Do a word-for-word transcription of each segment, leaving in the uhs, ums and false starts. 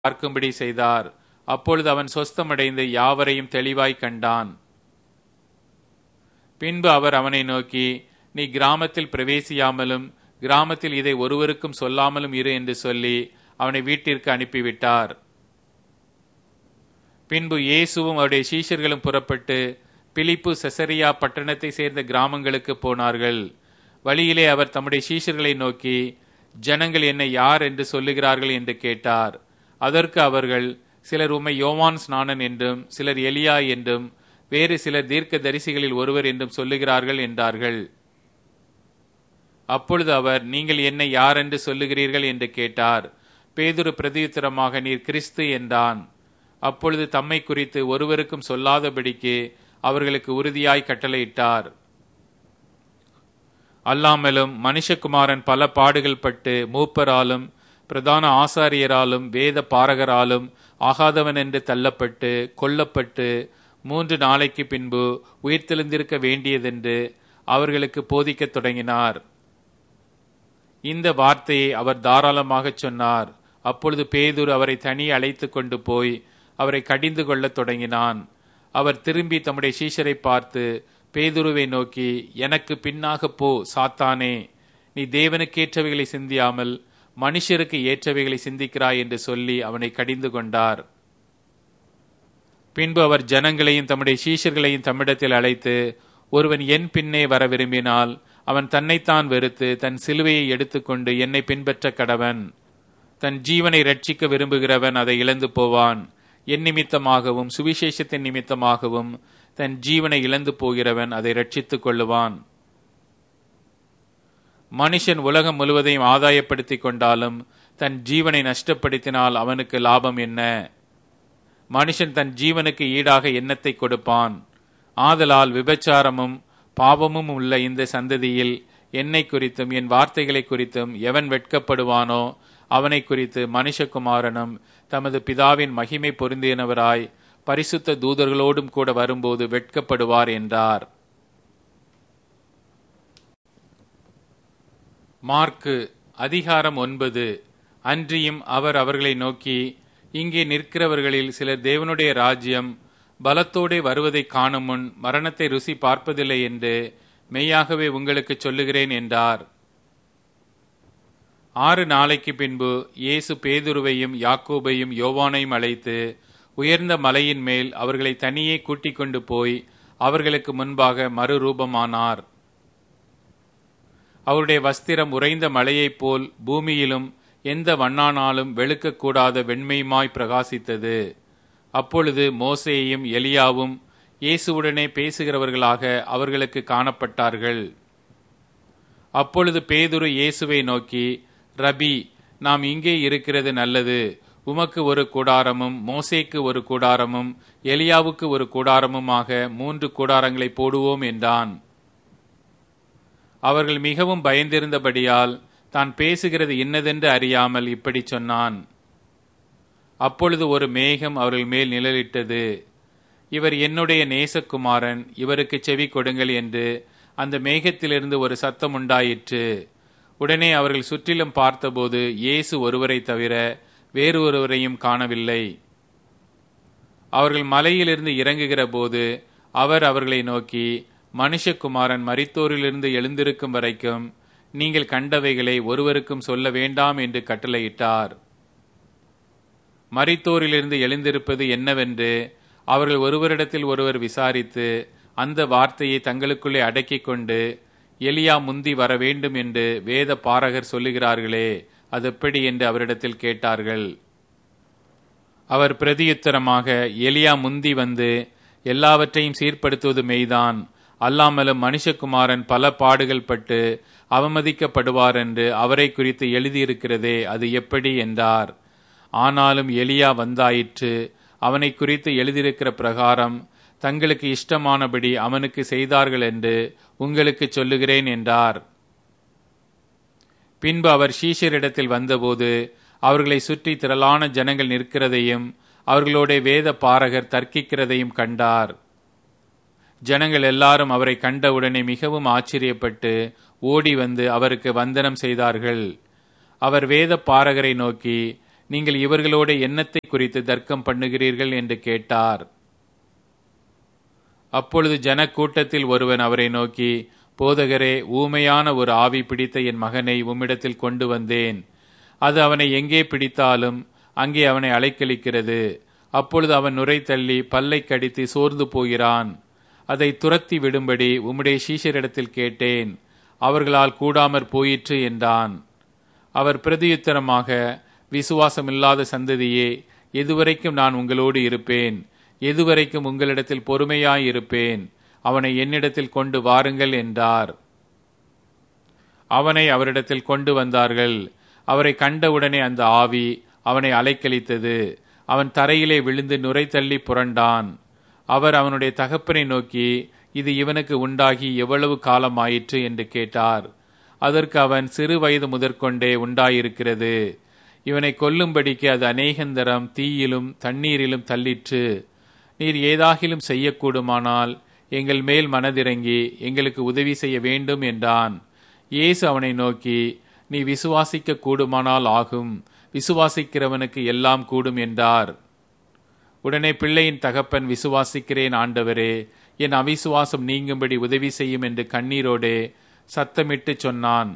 பார்க்கும்படி செய்தார். அப்பொழுது அவன் சொஸ்தமடைந்து யாவரையும் தெளிவாய் கண்டான். பின்பு அவர் அவனை நோக்கி, நீ கிராமத்தில் பிரவேசியாமலும் கிராமத்தில் இதை ஒருவருக்கும் சொல்லாமலும் இரு என்று சொல்லி அவனை வீட்டிற்கு அனுப்பிவிட்டார். பின்பு இயேசுவும் அவருடைய சீஷர்களும் புறப்பட்டு பிலிப்பு செசரியா பட்டணத்தை சேர்ந்த கிராமங்களுக்கு போனார்கள். வழியிலே அவர் தம்முடைய சீஷர்களை நோக்கி, ஜனங்கள் என்னை யார் என்று சொல்லுகிறார்கள் என்று கேட்டார். அதற்கு அவர்கள், சிலர் உம்மை யோவான் ஸ்நானன் என்றும், சிலர் எலியா என்றும், வேறு சிலர் தீர்க்க தரிசிகளில் ஒருவர் என்றும் சொல்லுகிறார்கள் என்றார்கள். அப்பொழுது அவர், நீங்கள் என்னை யார் என்று சொல்லுகிறீர்கள் என்று கேட்டார். பேதுரு பிரதியுத்தரமாக, நீர் கிறிஸ்து என்றான். அப்பொழுது தம்மை குறித்து ஒருவருக்கும் சொல்லாதபடிக்கு அவர்களுக்கு உறுதியாய் கட்டளையிட்டார். அல்லாமலும் மனுஷகுமாரன் பல பாடுகள் பட்டு மூப்பராலும் பிரதான ஆசாரியராலும் வேத பாரகராலும் ஆகாதவன் என்று தள்ளப்பட்டு கொல்லப்பட்டு மூன்று நாளைக்கு பின்பு உயிர்த்தெழுந்திருக்க வேண்டியதென்று அவர்களுக்கு போதிக்கத் தொடங்கினார். இந்த வார்த்தையை அவர் தாராளமாக சொன்னார். அப்பொழுது பேதுரு அவரை தனி அழைத்து கொண்டு போய் அவரை கடிந்து கொள்ளத் தொடங்கினான். அவர் திரும்பி தம்முடைய சீஷரை பார்த்து பேதுருவை நோக்கி, எனக்கு பின்னாக போ சாத்தானே, நீ தேவனுக்கேற்றவைகளை சிந்தியாமல் மனுஷருக்கு ஏற்றவைகளை சிந்திக்கிறாய் என்று சொல்லி அவனை கடிந்து கொண்டார். பின்பு அவர் ஜனங்களையும் தம்முடைய சீஷர்களையும் தம்மிடத்தில் அழைத்து, ஒருவன் என் பின்னே வர விரும்பினால் அவன் தன்னைத்தான் வெறுத்து தன் சிலுவையை எடுத்துக்கொண்டு என்னை பின்பற்ற கடவன். தன் ஜீவனை ரட்சிக்க விரும்புகிறவன் அதை இழந்து போவான். என் நிமித்தமாகவும் சுவிசேஷத்தின் நிமித்தமாகவும் தன் ஜீவனை இழந்து போகிறவன் அதை ரட்சித்துக் கொள்ளுவான். மனுஷன் உலகம் முழுவதையும் ஆதாயப்படுத்திக் கொண்டாலும் தன் ஜீவனை நஷ்டப்படுத்தினால் அவனுக்கு லாபம் என்ன? மனுஷன் தன் ஜீவனுக்கு ஈடாக எண்ணத்தை கொடுப்பான். ஆதலால் விபச்சாரமும் பாவமும் உள்ள இந்த சந்ததியில் என்னை குறித்தும் என் வார்த்தைகளை குறித்தும் எவன் வெட்கப்படுவானோ அவனை குறித்து மனுஷகுமாரனும் தமது பிதாவின் மகிமை பொருந்தினவராய் பரிசுத்த தூதர்களோடும் கூட வரும்போது வெட்கப்படுவார் என்றார். மார்க்கு அதிகாரம் ஒன்பது. அன்றியும் அவர் அவர்களை நோக்கி, இங்கே நிற்கிறவர்களில் சிலர் தேவனுடைய ராஜ்யம் பலத்தோடே வருவதை காணும் முன் மரணத்தை ருசி பார்ப்பதில்லை என்று மெய்யாகவே உங்களுக்கு சொல்லுகிறேன் என்றார். ஆறு நாளைக்கு பின்பு இயேசு பேதுருவையும் யாக்கோபையும் யோவானையும் அழைத்து உயர்ந்த மலையின் மேல் அவர்களை தனியே கூட்டிக் கொண்டு போய் அவர்களுக்கு முன்பாக மறுரூபமானார். அவருடைய வஸ்திரம் உறைந்த மலையைப் போல் பூமியிலும் எந்த வண்ணானாலும் வெளுக்கக்கூடாத வெண்மையுமாய் பிரகாசித்தது. அப்பொழுது மோசேயும் எலியாவும் இயேசுவுடனே பேசுகிறவர்களாக அவர்களுக்கு காணப்பட்டார்கள். அப்பொழுது பேதுரு இயேசுவை நோக்கி, ரபி, நாம் இங்கே இருக்கிறது நல்லது. உமக்கு ஒரு கூடாரமும் மோசேக்கு ஒரு கூடாரமும் எலியாவுக்கு ஒரு கூடாரமுமாக மூன்று கூடாரங்களை போடுவோம் என்றான். அவர்கள் மிகவும் பயந்திருந்தபடியால் தான் பேசுகிறது இன்னதென்று அறியாமல் இப்படி சொன்னான். அப்பொழுது ஒரு மேகம் அவர்கள் மேல் நிழலிட்டது. இவர் என்னுடைய நேசகுமாரன், இவருக்கு செவி கொடுங்கள் என்று அந்த மேகத்திலிருந்து ஒரு சத்தம் உண்டாயிற்று. உடனே அவர்கள் சுற்றிலும் பார்த்தபோது இயேசு ஒருவரை தவிர வேறு ஒருவரையும் காணவில்லை. அவர்கள் மலையிலிருந்து இறங்குகிற போது அவர் அவர்களை நோக்கி, மனுஷகுமாரன் மரித்தோரிலிருந்து எழுந்திருக்கும் வரைக்கும் நீங்கள் கண்டவைகளை ஒருவருக்கும் சொல்ல வேண்டாம் என்று கட்டளையிட்டார். மரித்தோரிலிருந்து எழுந்திருப்பது என்னவென்று அவர்கள் ஒருவரிடத்தில் ஒருவர் விசாரித்து அந்த வார்த்தையை தங்களுக்குள்ளே அடக்கிக் கொண்டு, எலியா முந்தி வர வேண்டும் என்று வேத பாரகர் சொல்லுகிறார்களே, அது எப்படி என்று அவரிடத்தில் கேட்டார்கள். அவர் பிரதியுத்தரமாக, எலியா முந்தி வந்து எல்லாவற்றையும் சீர்படுத்துவது மெய்தான். அல்லாமலும் மனுஷகுமாரன் பல பாடுகள் பட்டு அவமதிக்கப்படுவார் என்று அவரை குறித்து எழுதியிருக்கிறதே, அது எப்படி என்றார். ஆனாலும் எலியா வந்தாயிற்று. அவனை குறித்து எழுதியிருக்கிற பிரகாரம் தங்களுக்கு இஷ்டமானபடி அவனுக்கு செய்தார்கள் என்று உங்களுக்கு சொல்லுகிறேன் என்றார். பின்பு அவர் சீஷரிடத்தில் வந்தபோது அவர்களை சுற்றி திரளான ஜனங்கள் நிற்கிறதையும் அவர்களோட வேத பாரகர் தர்க்கிக்கிறதையும் கண்டார். ஜனங்கள் எல்லாரும் அவரை கண்டவுடனே மிகவும் ஆச்சரியப்பட்டு ஓடி வந்து அவருக்கு வந்தனம் செய்தார்கள். அவர் வேத பாரகரை நோக்கி, நீங்கள் இவர்களோட எண்ணத்தை குறித்து தர்க்கம் பண்ணுகிறீர்கள் என்று கேட்டார். அப்பொழுது ஜனக்கூட்டத்தில் ஒருவன் அவரை நோக்கி, போதகரே, ஊமையான ஒரு ஆவி பிடித்த என் மகனை உம்மிடத்தில் கொண்டு வந்தேன். அது அவனை எங்கே பிடித்தாலும் அங்கே அவனை அலைக்கழிக்கிறது. அப்பொழுது அவன் நுரை தள்ளி பல்லை கடித்து சோர்ந்து போகிறான். அதை துரத்தி விடும்படி உம்முடைய சீஷரிடத்தில் கேட்டேன், அவர்களால் கூடாமற் போயிற்று என்றான். அவர் பிரதியுத்தரமாக, விசுவாசமில்லாத சந்ததியே, எதுவரைக்கும் நான் உங்களோடு இருப்பேன்? எதுவரைக்கும் உங்களிடத்தில் பொறுமையாயிருப்பேன்? அவனை என்னிடத்தில் கொண்டு வாருங்கள் என்றார். அவனை அவரிடத்தில் கொண்டு வந்தார்கள். அவரை கண்டவுடனே அந்த ஆவி அவனை அலைக்கழித்தது. அவன் தரையிலே விழுந்து நுரை தள்ளி புரண்டான். அவர் அவனுடைய தகப்பனை நோக்கி, இது இவனுக்கு உண்டாகி எவ்வளவு காலம் ஆயிற்று என்று கேட்டார். அதற்கு அவன், சிறு வயது முதற்கொண்டே உண்டாயிருக்கிறது. இவனை கொல்லும்படிக்கு அது அநேகந்தரம் தீயிலும் தண்ணீரிலும் தள்ளிற்று. நீர் ஏதாகிலும் செய்யக்கூடுமானால் எங்கள் மேல் மனதிறங்கி எங்களுக்கு உதவி செய்ய வேண்டும் என்றான். இயேசு அவனை நோக்கி, நீ விசுவாசிக்க கூடுமானால் ஆகும், விசுவாசிக்கிறவனுக்கு எல்லாம் கூடும் என்றார். உடனே பிள்ளையின் தகப்பன், விசுவாசிக்கிறேன் ஆண்டவரே, என் அவிசுவாசம் நீங்கும்படி உதவி செய்யும் என்று கண்ணீரோடே சத்தமிட்டு சொன்னான்.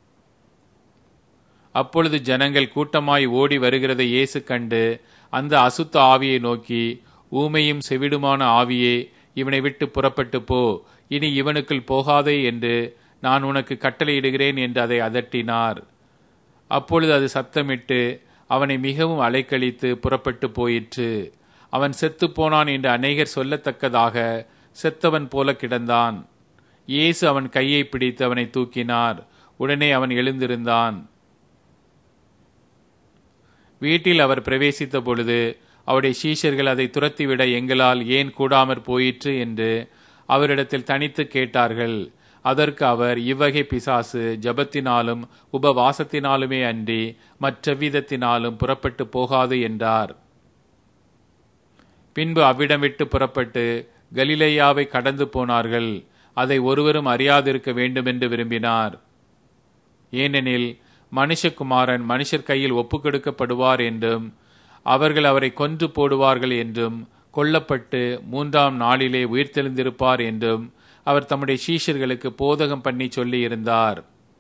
அப்பொழுது ஜனங்கள் கூட்டமாய் ஓடி வருகிறதை இயேசு கண்டு அந்த அசுத்த ஆவியை நோக்கி, ஊமையும் செவிடுமான ஆவியே, இவனை விட்டு புறப்பட்டு போ, இனி இவனுக்குள் போகாதே என்று நான் உனக்கு கட்டளையிடுகிறேன் என்று அதை அதட்டினார். அப்பொழுது அது சத்தமிட்டு அவனை மிகவும் அலைக்கழித்து புறப்பட்டு போயிற்று. அவன் செத்துப்போனான் என்று அநேகர் சொல்லத்தக்கதாக செத்தவன் போல கிடந்தான். இயேசு அவன் கையை பிடித்து அவனை தூக்கினார். உடனே அவன் எழுந்திருந்தான். வீட்டில் அவர் பிரவேசித்த பொழுது அவருடைய சீஷர்கள் அதை துரத்திவிட எங்களால் ஏன் கூடாமற் போயிற்று என்று அவரிடத்தில் தனித்து கேட்டார்கள். அதற்கு அவர், இவ்வகை பிசாசு ஜபத்தினாலும் உபவாசத்தினாலுமே அன்றி மற்றவிதத்தினாலும் புறப்பட்டு போகாது என்றார். பின்பு அவ்விடம் விட்டு புறப்பட்டு கலிலேயாவை கடந்து போனார்கள். அதை ஒருவரும் அறியாதிருக்க வேண்டுமென்று விரும்பினார். ஏனெனில் மனுஷகுமாரன் மனுஷர் கையில் ஒப்புக்கொடுக்கப்படுவார் என்றும் அவர்கள் அவரை கொன்று போடுவார்கள் என்றும் கொல்லப்பட்டு மூன்றாம் நாளிலே உயிர்த்தெழுந்திருப்பார் என்றும் அவர் தம்முடைய சீஷர்களுக்கு போதகம் பண்ணி சொல்லி இருந்தார்.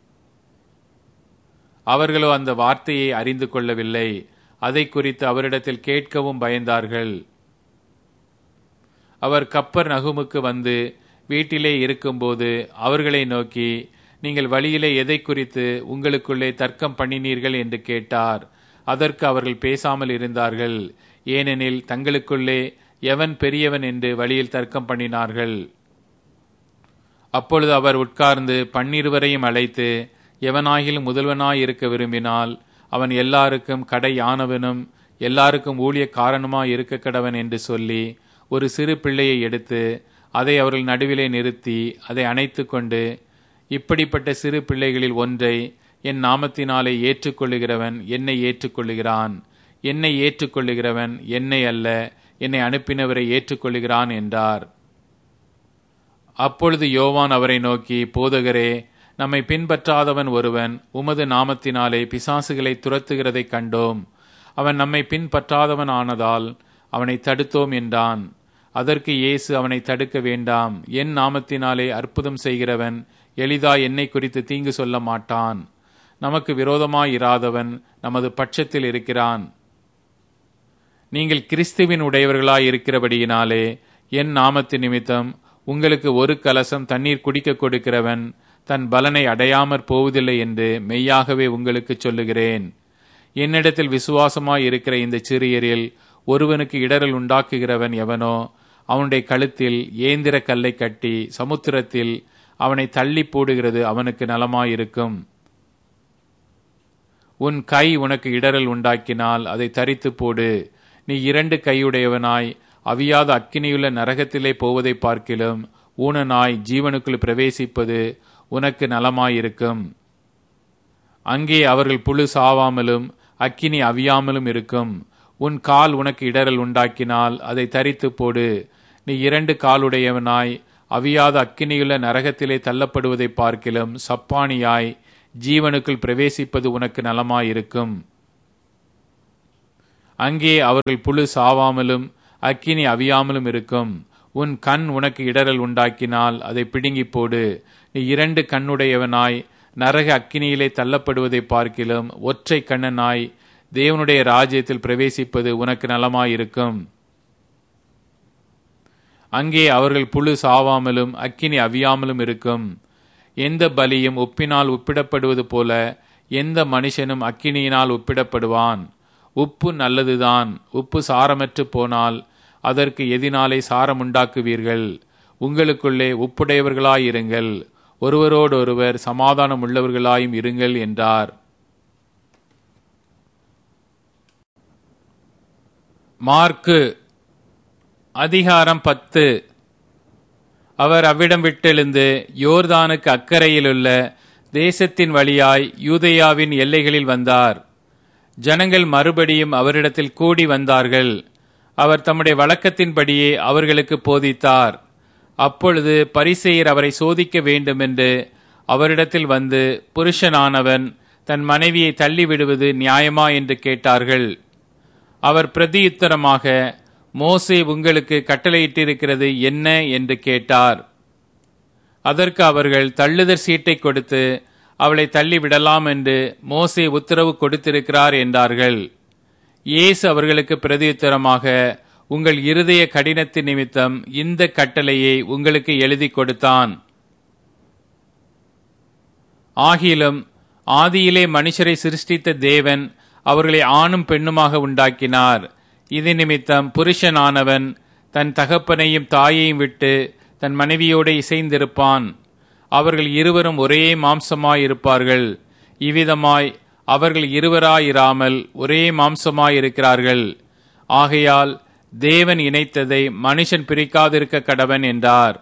அவர்களோ அந்த வார்த்தையை அறிந்து கொள்ளவில்லை. அதை குறித்து அவரிடத்தில் கேட்கவும் பயந்தார்கள். அவர் கப்பர் நகுமுக்கு வந்து வீட்டிலே இருக்கும்போது அவர்களை நோக்கி, நீங்கள் வழியிலே எதை குறித்து உங்களுக்குள்ளே தர்க்கம் பண்ணினீர்கள் என்று கேட்டார். அதற்கு அவர்கள் பேசாமல் இருந்தார்கள். ஏனெனில் தங்களுக்குள்ளே எவன் பெரியவன் என்று வழியில் தர்க்கம் பண்ணினார்கள். அப்பொழுது அவர் உட்கார்ந்து பன்னிருவரையும் அழைத்து, எவனாகிலும் முதல்வனாயிருக்க விரும்பினால் அவன் எல்லாருக்கும் கடை யானவனும் எல்லாருக்கும் ஊழியக்காரனுமாய் இருக்க கடவன் என்று சொல்லி ஒரு சிறு பிள்ளையை எடுத்து அதை அவர்கள் நடுவிலே நிறுத்தி அதை அணைத்து கொண்டு, இப்படிப்பட்ட சிறு பிள்ளைகளில் ஒன்றை என் நாமத்தினாலே ஏற்றுக்கொள்ளுகிறவன் என்னை ஏற்றுக்கொள்ளுகிறான், என்னை ஏற்றுக்கொள்ளுகிறவன் என்னை அல்ல என்னை அனுப்பினவரை ஏற்றுக்கொள்ளுகிறான் என்றார். அப்பொழுது யோவான் அவரை நோக்கி, போதகரே, நம்மை பின்பற்றாதவன் ஒருவன் உமது நாமத்தினாலே பிசாசுகளை துரத்துகிறதை கண்டோம். அவன் நம்மை பின்பற்றாதவன் ஆனதால் அவனை தடுத்தோம் என்றான். அதற்கு இயேசு அவனை தடுக்க வேண்டாம், என் நாமத்தினாலே அற்புதம் செய்கிறவன் எளிதாய் என்னை குறித்து தீங்கு சொல்ல மாட்டான். நமக்கு விரோதமாயிராதவன் நமது பட்சத்தில் இருக்கிறான். நீங்கள் கிறிஸ்துவின் உடையவர்களாய் இருக்கிறபடியினாலே என் நாமத்து நிமித்தம் உங்களுக்கு ஒரு கலசம் தண்ணீர் குடிக்க கொடுக்கிறவன் தன் பலனை அடையாமற் போவதில்லை என்று மெய்யாகவே உங்களுக்கு சொல்லுகிறேன். என்னிடத்தில் விசுவாசமாய் இருக்கிற இந்த சிறியரில் ஒருவனுக்கு இடரல் உண்டாக்குகிறவன் எவனோ அவனுடைய கழுத்தில் ஏந்திர கல்லை கட்டி சமுத்திரத்தில் அவனை தள்ளி போடுகிறது அவனுக்கு நலமாயிருக்கும். உன் கை உனக்கு இடரல் உண்டாக்கினால் அதை தரித்து போடு. நீ இரண்டு கையுடையவனாய் அவியாத அக்கினியுள்ள நரகத்திலே போவதை பார்க்கிலும் ஊனனாய் ஜீவனுக்குள் பிரவேசிப்பது உனக்கு நலமாயிருக்கும். அங்கே அவர்கள் புழு சாவாமலும் அக்கினி அவியாமலும் இருக்கும். உன் கால் உனக்கு இடரல் உண்டாக்கினால் அதை தரித்து போடு. நீ இரண்டு காலுடையவனாய் அவியாத அக்கினியுள்ள நரகத்திலே தள்ளப்படுவதை பார்க்கிலும் சப்பானியாய் ஜீவனுக்குள் பிரவேசிப்பது உனக்கு நலமாயிருக்கும். அங்கே அவர்கள் புழு சாவாமலும் அக்கினி அவியாமலும் இருக்கும். உன் கண் உனக்கு இடறல் உண்டாக்கினால் அதை பிடுங்கி போடு. நீ இரண்டு கண்ணுடையவனாய் நரக அக்கினியிலே தள்ளப்படுவதை பார்க்கிலும் ஒற்றை கண்ணனாய் தேவனுடைய ராஜ்யத்தில் பிரவேசிப்பது உனக்கு நலமாயிருக்கும். அங்கே அவர்கள் புழு சாவாமலும் அக்கினி அவியாமலும் இருக்கும். எந்த பலியும் உப்பினால் உப்பிடப்படுவது போல எந்த மனுஷனும் அக்கினியினால் உப்பிடப்படுவான். உப்பு நல்லதுதான். உப்பு சாரமற்று போனால் அதற்கு எதினாலே சாரமுண்டாக்குவீர்கள். உங்களுக்குள்ளே உப்புடையவர்களாயிருங்கள், ஒருவரோடொருவர் சமாதானம் உள்ளவர்களாயும் இருங்கள் என்றார். மார்க்கு அதிகாரம் பத்து. அவர் அவ்விடம் விட்டெழுந்து யோர்தானுக்கு அக்கறையிலுள்ள தேசத்தின் வழியாய் யூதேயாவின் எல்லைகளில் வந்தார். ஜனங்கள் மறுபடியும் அவரிடத்தில் கூடி வந்தார்கள். அவர் தம்முடைய வழக்கத்தின்படியே அவர்களுக்கு போதித்தார். அப்பொழுது பரிசேயர் அவரை சோதிக்க வேண்டுமென்று அவரிடத்தில் வந்து, புருஷனானவன் தன் மனைவியை தள்ளிவிடுவது நியாயமா என்று கேட்டார்கள். அவர் பிரதியுத்தரமாக, மோசே உங்களுக்கு கட்டளையிட்டிருக்கிறது என்ன என்று கேட்டார். அதற்கு அவர்கள், தள்ளுதற் சீட்டை கொடுத்து அவளை தள்ளிவிடலாம் என்று மோசே உத்தரவு கொடுத்திருக்கிறார் என்றார்கள். இயேசு அவர்களுக்கு பிரதியுத்தரமாக, உங்கள் இருதய கடினத்தின் நிமித்தம் இந்த கட்டளையை உங்களுக்கு எழுதி கொடுத்தான். ஆகிலும் ஆதியிலே மனுஷரை சிருஷ்டித்த தேவன் அவர்களை ஆணும் பெண்ணுமாக உண்டாக்கினார். இது நிமித்தம் புருஷனானவன் தன் தகப்பனையும் தாயையும் விட்டு தன் மனைவியோடு இசைந்திருப்பான். அவர்கள் இருவரும் ஒரே மாம்சமாயிருப்பார்கள். இவ்விதமாய் அவர்கள் இருவராயிராமல் ஒரே மாம்சமாயிருக்கிறார்கள். ஆகையால் தேவன் இணைத்ததை மனுஷன் பிரிக்காதிருக்க கடவன் என்றார்.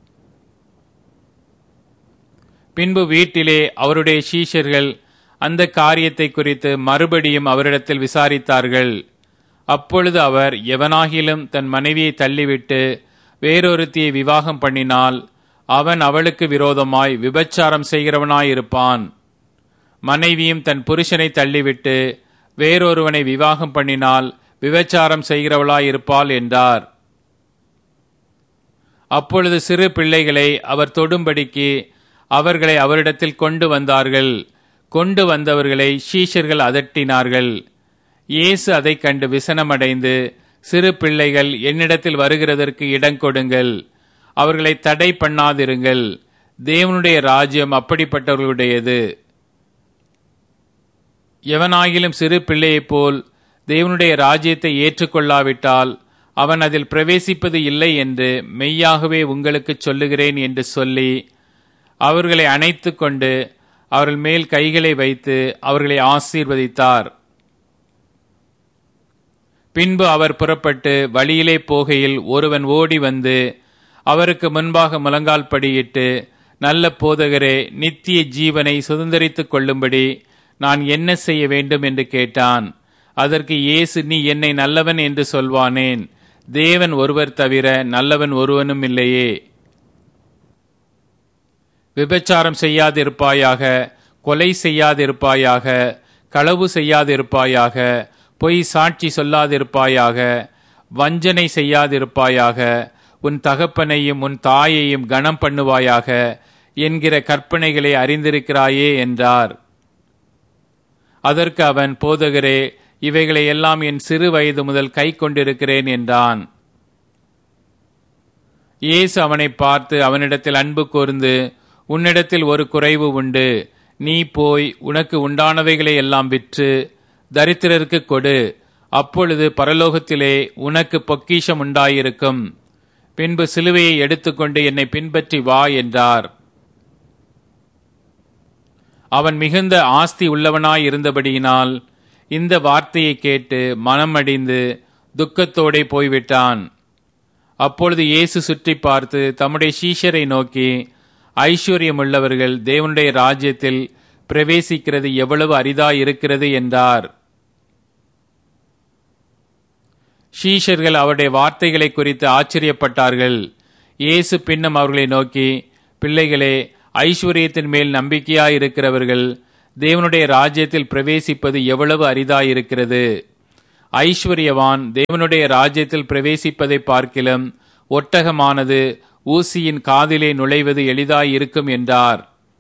பின்பு வீட்டிலே அவருடைய சீஷர்கள் அந்த காரியத்தை குறித்து மறுபடியும் அவரிடத்தில் விசாரித்தார்கள். அப்பொழுது அவர், எவனாகிலும் தன் மனைவியை தள்ளிவிட்டு வேறொருத்தியை விவாகம் பண்ணினால் அவன் அவளுக்கு விரோதமாய் விபச்சாரம் செய்கிறவனாயிருப்பான். மனைவியும் தன் புருஷனை தள்ளிவிட்டு வேறொருவனை விவாகம் பண்ணினால் விபச்சாரம் செய்கிறவளாயிருப்பாள் என்றார். அப்பொழுது சிறு பிள்ளைகளை அவர் தொடும்படிக்கு அவர்களை அவரிடத்தில் கொண்டு வந்தார்கள். கொண்டு வந்தவர்களை சீஷர்கள் அதட்டினார்கள். இயேசு அதை கண்டு விசனமடைந்து, சிறு பிள்ளைகள் என்னிடத்தில் வருகிறதற்கு இடம் கொடுங்கள், அவர்களை தடை பண்ணாதிருங்கள், தேவனுடைய ராஜ்யம் அப்படிப்பட்டவர்களுடையது. எவனாகிலும் சிறு பிள்ளையைப் போல் தேவனுடைய ராஜ்யத்தை ஏற்றுக்கொள்ளாவிட்டால் அவன் அதில் பிரவேசிப்பது இல்லை என்று மெய்யாகவே உங்களுக்கு சொல்லுகிறேன் என்று சொல்லி அவர்களை அணைத்து கொண்டு அவர்கள் மேல் கைகளை வைத்து அவர்களை ஆசீர்வதித்தார். பின்பு அவர் புறப்பட்டு வழியிலே போகையில் ஒருவன் ஓடி வந்து அவருக்கு முன்பாக முழங்கால் படியிட்டு, நல்ல போதகரே, நித்திய ஜீவனை சுதந்தரித்துக் கொள்ளும்படி நான் என்ன செய்ய வேண்டும் என்று கேட்டான். அதற்கு இயேசு, நீ என்னை நல்லவன் என்று சொல்வானேன்? தேவன் ஒருவர் தவிர நல்லவன் ஒருவனும் இல்லையே. விபச்சாரம் செய்யாதிருப்பாயாக, கொலை செய்யாதிருப்பாயாக, களவு செய்யாதிருப்பாயாக, பொய் சாட்சி சொல்லாதிருப்பாயாக, வஞ்சனை செய்யாதிருப்பாயாக, உன் தகப்பனையும் உன் தாயையும் கனம் பண்ணுவாயாக என்கிற கற்பனைகளை அறிந்திருக்கிறாயே என்றார். அதற்கு அவன், போதகரே, இவைகளை எல்லாம் என் சிறு வயது முதல் கை கொண்டிருக்கிறேன் என்றான். இயேசு அவனை பார்த்து அவனிடத்தில் அன்பு கூர்ந்து, உன்னிடத்தில் ஒரு குறைவு உண்டு. நீ போய் உனக்கு உண்டானவைகளை எல்லாம் விற்று தரித்திரருக்கு கொடு, அப்பொழுது பரலோகத்திலே உனக்கு பொக்கிஷம் உண்டாயிருக்கும். பின்பு சிலுவையை எடுத்துக்கொண்டு என்னை பின்பற்றி வா என்றார். அவன் மிகுந்த ஆஸ்தி உள்ளவனாயிருந்தபடியினால் இந்த வார்த்தையை கேட்டு மனமடிந்து துக்கத்தோடே போய்விட்டான். அப்பொழுது இயேசு சுற்றி பார்த்து தம்முடைய சீஷரை நோக்கி, ஐஸ்வர்யமுள்ளவர்கள் தேவனுடைய ராஜ்யத்தில் பிரவேசிக்கிறது எவ்வளவு அரிதாயிருக்கிறது என்றார். சீஷர்கள் அவருடைய வார்த்தைகளை குறித்து ஆச்சரியப்பட்டார்கள். இயேசு பின்னும் அவர்களை நோக்கி, பிள்ளைகளே, ஐஸ்வர்யத்தின் மேல் நம்பிக்கையாயிருக்கிறவர்கள் தேவனுடைய ராஜ்யத்தில் பிரவேசிப்பது எவ்வளவு அரிதாயிருக்கிறது. ஐஸ்வர்யவான் தேவனுடைய ராஜ்யத்தில் பிரவேசிப்பதை பார்க்கிலும் ஒட்டகமானது ஊசியின் காதிலே நுழைவது எளிதாயிருக்கும் என்றார்.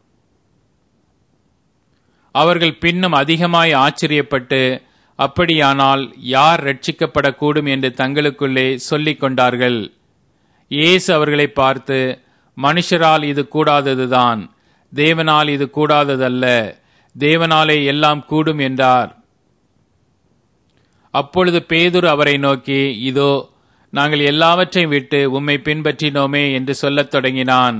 அவர்கள் பின்னும் அதிகமாய் ஆச்சரியப்பட்டு, அப்படியானால் யார் ரட்சிக்கப்படக்கூடும் என்று தங்களுக்குள்ளே சொல்லிக் கொண்டார்கள். இயேசு அவர்களை பார்த்து, மனுஷரால் இது கூடாததுதான், தேவனால் இது கூடாததல்ல, தேவனாலே எல்லாம் கூடும் என்றார். அப்பொழுது பேதுரு அவரை நோக்கி, இதோ நாங்கள் எல்லாவற்றையும் விட்டு உம்மை பின்பற்றினோமே என்று சொல்லத் தொடங்கினான்.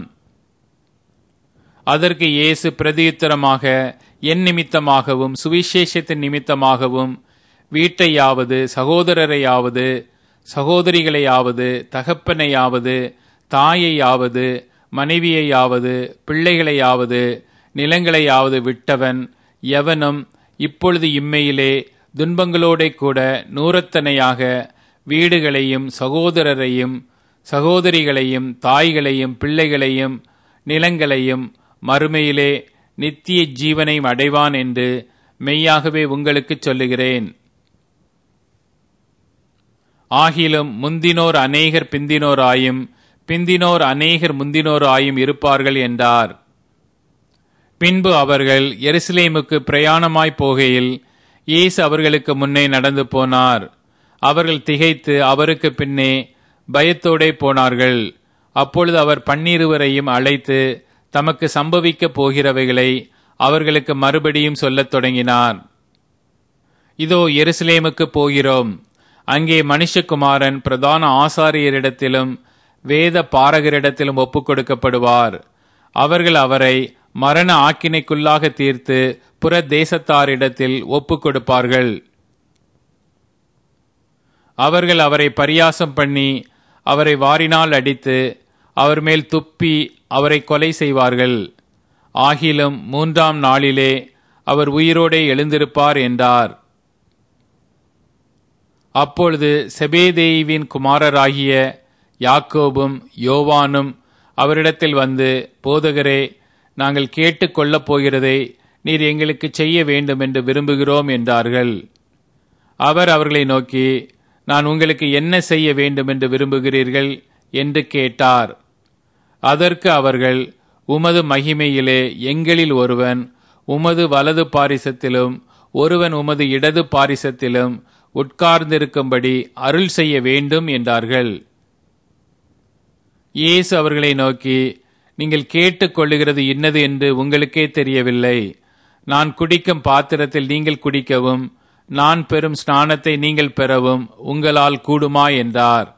அதற்கு இயேசு பிரதியுத்தரமாக, என் நிமித்தமாகவும் சுவிசேஷத்தின் நிமித்தமாகவும் வீட்டையாவது சகோதரரையாவது சகோதரிகளையாவது தகப்பனையாவது தாயையாவது மனைவியையாவது பிள்ளைகளையாவது நிலங்களையாவது விட்டவன் எவனும் இப்பொழுது இம்மையிலே துன்பங்களோடே கூட நூறத்தனையாக வீடுகளையும் சகோதரரையும் சகோதரிகளையும் தாய்களையும் பிள்ளைகளையும் நிலங்களையும் மறுமையிலே நித்திய ஜீவனையும் அடைவான் என்று மெய்யாகவே உங்களுக்கு சொல்லுகிறேன். ஆகிலும் முந்தினோர் அநேகர் பிந்தினோர் ஆயும் பிந்தினோர் அநேகர் முந்தினோர் ஆயும் இருப்பார்கள் என்றார். பின்பு அவர்கள் எருசலேமுக்கு பிரயாணமாய் போகையில் இயேசு அவர்களுக்கு முன்னே நடந்து போனார். அவர்கள் திகைத்து அவருக்கு பின்னே பயத்தோடே போனார்கள். அப்பொழுது அவர் பன்னிருவரையும் அழைத்து தமக்கு சம்பவிக்கப் போகிறவைகளை அவர்களுக்கு மறுபடியும் சொல்லத் தொடங்கினார். இதோ எருசலேமுக்கு போகிறோம், அங்கே மனுஷகுமாரன் பிரதான ஆசாரியரிடத்திலும் வேத பாரகரிடத்திலும் ஒப்புக் கொடுக்கப்படுவார். அவர்கள் அவரை மரண ஆக்கினைக்குள்ளாக தீர்த்து புற தேசத்தாரிடத்தில் ஒப்புக் கொடுப்பார்கள். அவர்கள் அவரை பரியாசம் பண்ணி அவரை வாரினால் அடித்து அவர் மேல் துப்பி அவரை கொலை செய்வார்கள். ஆகிலும் மூன்றாம் நாளிலே அவர் உயிரோடே எழுந்திருப்பார் என்றார். அப்பொழுது செபேதேயுவின் குமாரராகிய யாக்கோபும் யோவானும் அவரிடத்தில் வந்து, போதகரே, நாங்கள் கேட்டு கொள்ளப் போகிறதை நீர் எங்களுக்கு செய்ய வேண்டும் என்று விரும்புகிறோம் என்றார்கள். அவர் அவர்களை நோக்கி, நான் உங்களுக்கு என்ன செய்ய வேண்டும் என்று விரும்புகிறீர்கள் என்று கேட்டார். அதற்கு அவர்கள், உமது மகிமையிலே எங்களில் ஒருவன் உமது வலது பாரிசத்திலும் ஒருவன் உமது இடது பாரிசத்திலும் உட்கார்ந்திருக்கும்படி அருள் செய்ய வேண்டும் என்றார்கள். இயேசு அவர்களை நோக்கி, நீங்கள் கேட்டுக் கொள்ளுகிறது இன்னது என்று உங்களுக்கே தெரியவில்லை. நான் குடிக்கும் பாத்திரத்தில் நீங்கள் குடிக்கவும் நான் பெறும் ஸ்நானத்தை நீங்கள் பெறவும் உங்களால் கூடுமா என்றார்.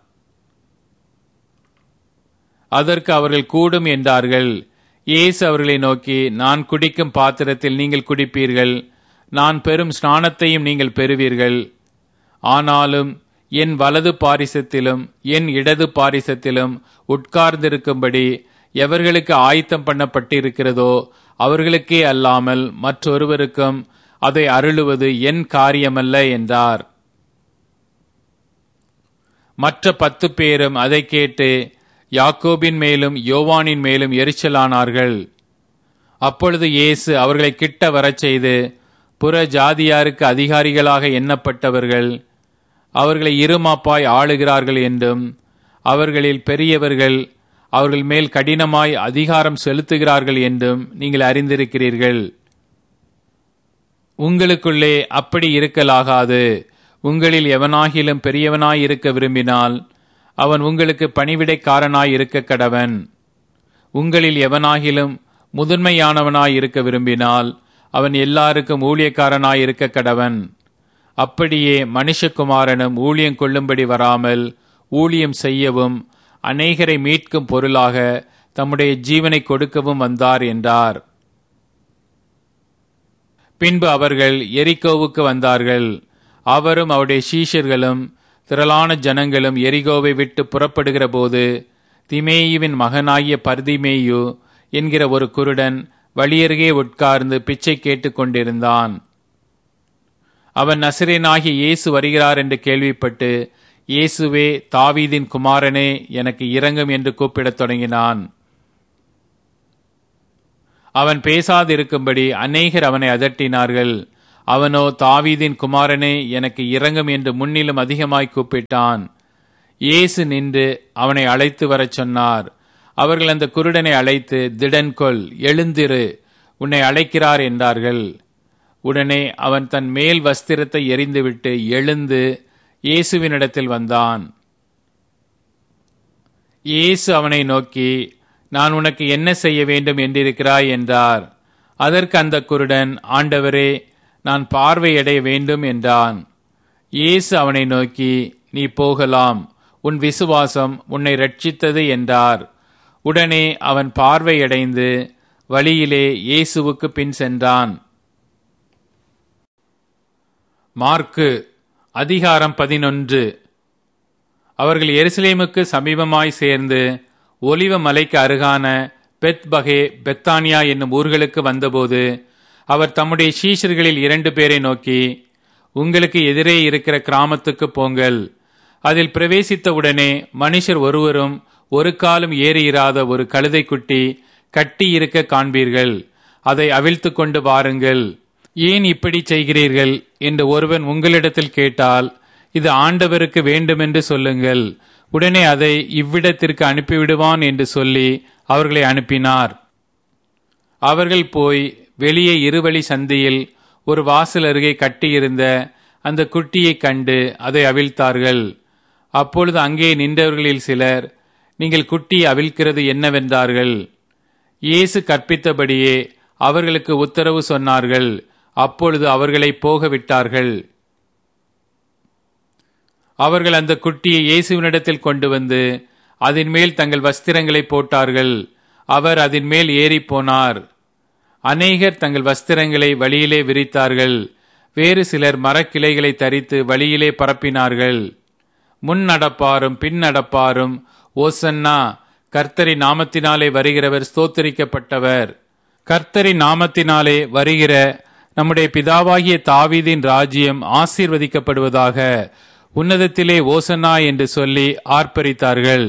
அதற்கு அவர்கள் கூடும் என்றார்கள். இயேசு அவர்களை நோக்கி, நான் குடிக்கும் பாத்திரத்தில் நீங்கள் குடிப்பீர்கள், நான் பெறும் ஸ்நானத்தையும் நீங்கள் பெறுவீர்கள். ஆனாலும் என் வலது பாரிசத்திலும் என் இடது பாரிசத்திலும் உட்கார்ந்திருக்கும்படி எவர்களுக்கு ஆயத்தம் பண்ணப்பட்டிருக்கிறதோ அவர்களுக்கே அல்லாமல் மற்றொருவருக்கும் அதை அருளுவது என் காரியமல்ல என்றார். மற்ற பத்து பேரும் அதை கேட்டு யாக்கோபின் மேலும் யோவானின் மேலும் எரிச்சலானார்கள். அப்பொழுது இயேசு அவர்களை கிட்ட வரச் செய்து, புற ஜாதியாருக்கு அதிகாரிகளாக எண்ணப்பட்டவர்கள் அவர்களை இருமாப்பாய் ஆளுகிறார்கள் என்றும் அவர்களில் பெரியவர்கள் அவர்கள் மேல் கடினமாய் அதிகாரம் செலுத்துகிறார்கள் என்றும் நீங்கள் அறிந்திருக்கிறீர்கள். உங்களுக்குள்ளே அப்படி இருக்கலாகாது. உங்களில் எவனாகிலும் பெரியவனாய் இருக்க விரும்பினால் அவன் உங்களுக்கு பணிவிடைக்காரனாய் இருக்க கடவன். உங்களில் எவனாகிலும் முதன்மையானவனாய் இருக்க விரும்பினால் அவன் எல்லாருக்கும் ஊழியக்காரனாய் இருக்க கடவன். அப்படியே மனுஷகுமாரனும் ஊழியம் கொள்ளும்படி வராமல் ஊழியம் செய்யவும் அநேகரை மீட்கும் பொருளாக தம்முடைய ஜீவனை கொடுக்கவும் வந்தார் என்றார். பின்பு அவர்கள் எரிகோவுக்கு வந்தார்கள். அவரும் அவருடைய சீஷர்களும் திரளான ஜனங்களும் எரிகோவை விட்டு புறப்படுகிற போது திமேயுவின் மகனாகிய பர்திமேயு என்கிற ஒரு குருடன் வழியருகே உட்கார்ந்து பிச்சை கேட்டு கொண்டிருந்தான். அவன் நசரேனாகிய இயேசு வருகிறார் என்று கேள்விப்பட்டு, இயேசுவே, தாவீதின் குமாரனே, எனக்கு இரங்கும் என்று கூப்பிடத் தொடங்கினான். அவன் பேசாதிருக்கும்படி அநேகர் அவனை அதட்டினார்கள். அவனோ, தாவீதின் குமாரனே, எனக்கு இரங்கும் என்று முன்னிலும் அதிகமாய் கூப்பிட்டான். இயேசு நின்று அவனை அழைத்து வரச் சொன்னார். அவர்கள் அந்த குருடனை அழைத்து, திடன் கொள், எழுந்திரு, உன்னை அழைக்கிறார் என்றார்கள். உடனே அவன் தன் மேல் வஸ்திரத்தை எறிந்துவிட்டு எழுந்து இயேசுவினிடத்தில் வந்தான். இயேசு அவனை நோக்கி, நான் உனக்கு என்ன செய்ய வேண்டும் என்றிருக்கிறாய் என்றார். அதற்கு அந்த குருடன், ஆண்டவரே, நான் பார்வையடைய வேண்டும் என்றான். இயேசு அவனை நோக்கி, நீ போகலாம், உன் விசுவாசம் உன்னை ரட்சித்தது என்றார். உடனே அவன் பார்வையடைந்து வழியிலே இயேசுவுக்கு பின் சென்றான். மார்க்கு அதிகாரம் பதினொன்று. அவர்கள் எருசலேமுக்கு சமீபமாய் சேர்ந்து ஒலிவ மலைக்கு அருகான பெத்பகே, பெத்தானியா என்னும் ஊர்களுக்கு வந்தபோது அவர் தம்முடைய சீஷர்களில் இரண்டு பேரை நோக்கி, உங்களுக்கு எதிரே இருக்கிற கிராமத்துக்கு போங்கள். அதில் பிரவேசித்தவுடனே மனுஷர் ஒருவரும் ஒரு காலும் ஏறியிராத ஒரு கழுதை குட்டி கட்டி இருக்க காண்பீர்கள். அதை அவிழ்த்து கொண்டு வாருங்கள். ஏன் இப்படி செய்கிறீர்கள் என்று ஒருவன் உங்களிடத்தில் கேட்டால், இது ஆண்டவருக்கு வேண்டுமென்று சொல்லுங்கள். உடனே அதை இவ்விடத்திற்கு அனுப்பிவிடுவான் என்று சொல்லி அவர்களை அனுப்பினார். அவர்கள் போய் வெளியே இருவழி சந்தியில் ஒரு வாசல் அருகே கட்டியிருந்த அந்த குட்டியை கண்டு அதை அவிழ்த்தார்கள். அப்பொழுது அங்கே நின்றவர்களில் சிலர், நீங்கள் குட்டியை அவிழ்க்கிறது என்னவென்றார்கள். இயேசு கற்பித்தபடியே அவர்களுக்கு உத்தரவு சொன்னார்கள். அப்பொழுது அவர்களை போக விட்டார்கள். அவர்கள் அந்த குட்டியை இயேசுவினிடத்தில் கொண்டு வந்து அதன் மேல் தங்கள் வஸ்திரங்களை போட்டார்கள். அவர் அதன் மேல் ஏறி போனார். அநேகர் தங்கள் வஸ்திரங்களை வழியிலே விரித்தார்கள். வேறு சிலர் மரக்கிளைகளை தரித்து வழியிலே பரப்பினார்கள். முன் நடப்பாரும் பின் நடப்பாரும், ஓசன்னா, கர்த்தரின் நாமத்தினாலே வருகிறவர் ஸ்தோத்தரிக்கப்பட்டவர், கர்த்தரின் நாமத்தினாலே வருகிற நம்முடைய பிதாவாகிய தாவீதின் ராஜ்யம் ஆசீர்வதிக்கப்படுவதாக, உன்னதத்திலே ஓசன்னா என்று சொல்லி ஆர்ப்பரித்தார்கள்.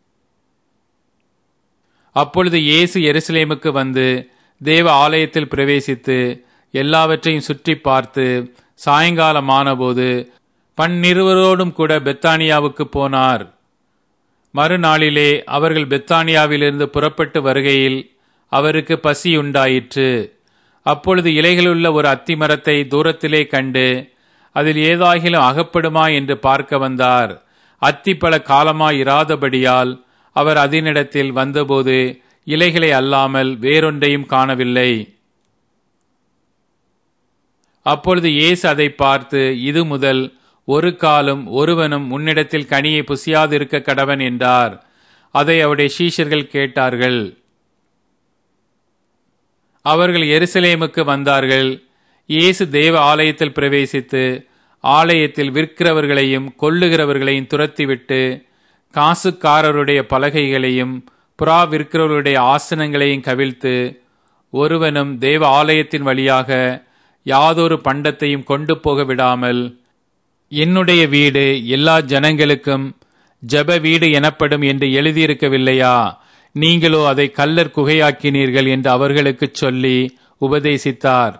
அப்பொழுது இயேசு எருசலேமுக்கு வந்து தேவ ஆலயத்தில் பிரவேசித்து எல்லாவற்றையும் சுற்றி பார்த்து சாயங்காலமானபோது பன்னிருவரோடும் கூட பெத்தானியாவுக்கு போனார். மறுநாளிலே அவர்கள் பெத்தானியாவிலிருந்து புறப்பட்டு வருகையில் அவருக்கு பசி உண்டாயிற்று. அப்பொழுது இலைகளுள்ள ஒரு அத்தி மரத்தை தூரத்திலே கண்டு அதில் ஏதாகிலும் அகப்படுமா என்று பார்க்க வந்தார். அத்தி பல காலமாய் இராதபடியால் அவர் அதனிடத்தில் வந்தபோது இலைகளை அல்லாமல் வேறொன்றையும் காணவில்லை. அப்பொழுது இயேசு அதை பார்த்து, இது முதல் ஒரு காலும் ஒருவனும் உன்னிடத்தில் கனியை புசியாதிருக்க கடவன் என்றார். அதை அவருடைய சீஷர்கள் கேட்டார்கள். அவர்கள் எருசலேமுக்கு வந்தார்கள். இயேசு தேவ ஆலயத்தில் பிரவேசித்து ஆலயத்தில் விற்கிறவர்களையும் கொள்ளுகிறவர்களையும் துரத்திவிட்டு காசுக்காரருடைய பலகைகளையும் புறா விற்கிறவர்களுடைய ஆசனங்களையும் கவிழ்த்து, ஒருவனும் தேவ ஆலயத்தின் வழியாக யாதொரு பண்டத்தையும் கொண்டு போக விடாமல், என்னுடைய வீடு எல்லா ஜனங்களுக்கும் ஜெப வீடு எனப்படும் என்று எழுதியிருக்கவில்லையா? நீங்களோ அதை கல்லர் குகையாக்கினீர்கள் என்று அவர்களுக்கு சொல்லி உபதேசித்தார்.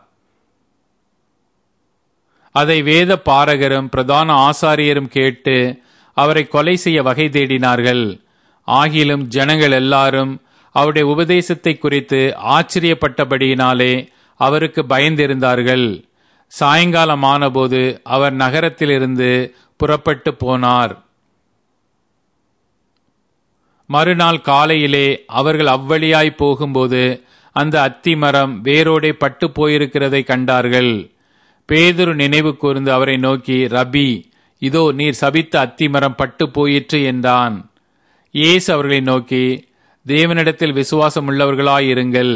அதை வேத பாரகரும் பிரதான ஆசாரியரும் கேட்டு அவரை கொலை செய்ய வகை தேடினார்கள். ஆகிலும் ஜனங்கள் எல்லாரும் அவருடைய உபதேசத்தை குறித்து ஆச்சரியப்பட்டபடியினாலே அவருக்கு பயந்திருந்தார்கள். சாயங்காலமானபோது அவர் நகரத்திலிருந்து புறப்பட்டு போனார். மறுநாள் காலையிலே அவர்கள் அவ்வழியாய் போகும்போது அந்த அத்தி மரம் வேரோடே பட்டு போயிருக்கிறதை கண்டார்கள். பேதுரு நினைவு கூர்ந்து அவரை நோக்கி, ரபி, இதோ நீர் சபித்த அத்தி மரம் பட்டு போயிற்று என்றான். இயேசு அவர்களை நோக்கி, தேவனிடத்தில் விசுவாசம் உள்ளவர்களாயிருங்கள்.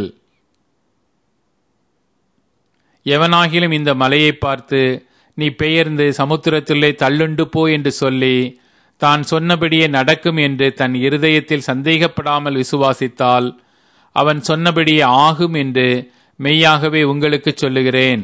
எவனாகிலும் இந்த மலையை பார்த்து, நீ பெயர்ந்து சமுத்திரத்திலே தள்ளுண்டு போ என்று சொல்லி தான் சொன்னபடியே நடக்கும் என்று தன் இருதயத்தில் சந்தேகப்படாமல் விசுவாசித்தால் அவன் சொன்னபடியே ஆகும் என்று மெய்யாகவே உங்களுக்கு சொல்லுகிறேன்.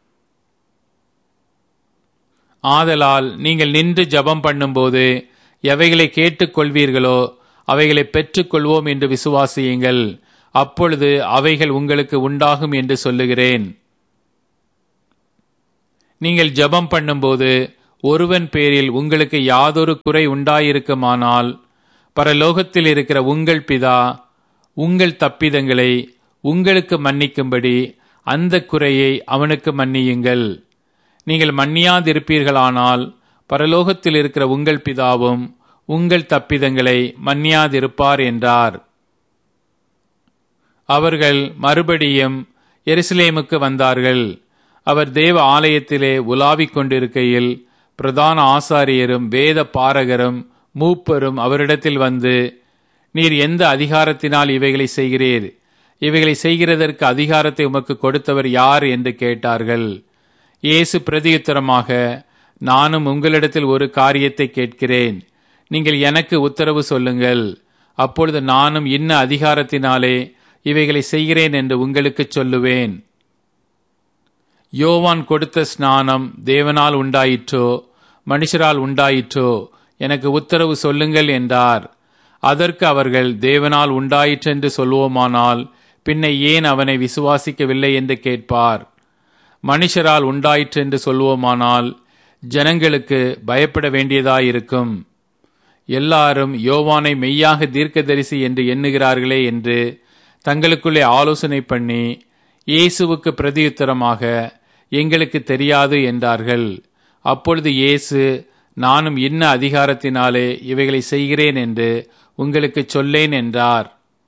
ஆதலால் நீங்கள் நின்று ஜெபம் பண்ணும்போது எவைகளை கேட்டுக்கொள்வீர்களோ அவைகளை பெற்றுக்கொள்வோம் என்று விசுவாசியுங்கள். அப்பொழுது அவைகள் உங்களுக்கு உண்டாகும் என்று சொல்லுகிறேன். நீங்கள் ஜெபம் பண்ணும்போது ஒருவன் பேரில் உங்களுக்கு யாதொரு குறை உண்டாயிருக்குமானால் பரலோகத்தில் இருக்கிற உங்கள் பிதா உங்கள் தப்பிதங்களை உங்களுக்கு மன்னிக்கும்படி அந்த குறையை அவனுக்கு மன்னியுங்கள். நீங்கள் மன்னியாதிருப்பீர்களானால் பரலோகத்தில் இருக்கிற உங்கள் பிதாவும் உங்கள் தப்பிதங்களை மன்னியாதிருப்பார் என்றார். அவர்கள் மறுபடியும் எருசலேமுக்கு வந்தார்கள். அவர் தேவ ஆலயத்திலே உலாவிக் கொண்டிருக்கையில் பிரதான ஆசாரியரும் வேத பாரகரும் மூப்பரும் அவரிடத்தில் வந்து, நீர் எந்த அதிகாரத்தினால் இவைகளை செய்கிறீர்? இவைகளை செய்கிறதற்கு அதிகாரத்தை உமக்கு கொடுத்தவர் யார் என்று கேட்டார்கள். இயேசு பிரதியுத்தரமாக, நானும் உங்களிடத்தில் ஒரு காரியத்தை கேட்கிறேன். நீங்கள் எனக்கு உத்தரவு சொல்லுங்கள். அப்பொழுது நானும் இன்ன அதிகாரத்தினாலே இவைகளை செய்கிறேன் என்று உங்களுக்கு சொல்லுவேன். யோவான் கொடுத்த ஸ்நானம் தேவனால் உண்டாயிற்றோ மனுஷரால் உண்டாயிற்றோ? எனக்கு உத்தரவு சொல்லுங்கள் என்றார். அதற்கு அவர்கள், தேவனால் உண்டாயிற்றென்று சொல்வோமானால் பின்ன ஏன் அவனை விசுவாசிக்கவில்லை என்று கேட்பார். மனுஷரால் உண்டாயிற்றென்று சொல்வோமானால் ஜனங்களுக்கு பயப்பட வேண்டியதாயிருக்கும். எல்லாரும் யோவானை மெய்யாக தீர்க்கதரிசி என்று எண்ணுகிறார்களே என்று தங்களுக்குள்ளே ஆலோசனை பண்ணி இயேசுவுக்கு பிரதியுத்தரமாக, எங்களுக்கு தெரியாது என்றார்கள். அப்பொழுது இயேசு, நானும் இன்ன அதிகாரத்தினாலே இவைகளை செய்கிறேன் என்று உங்களுக்கு சொல்லேன் என்றார்.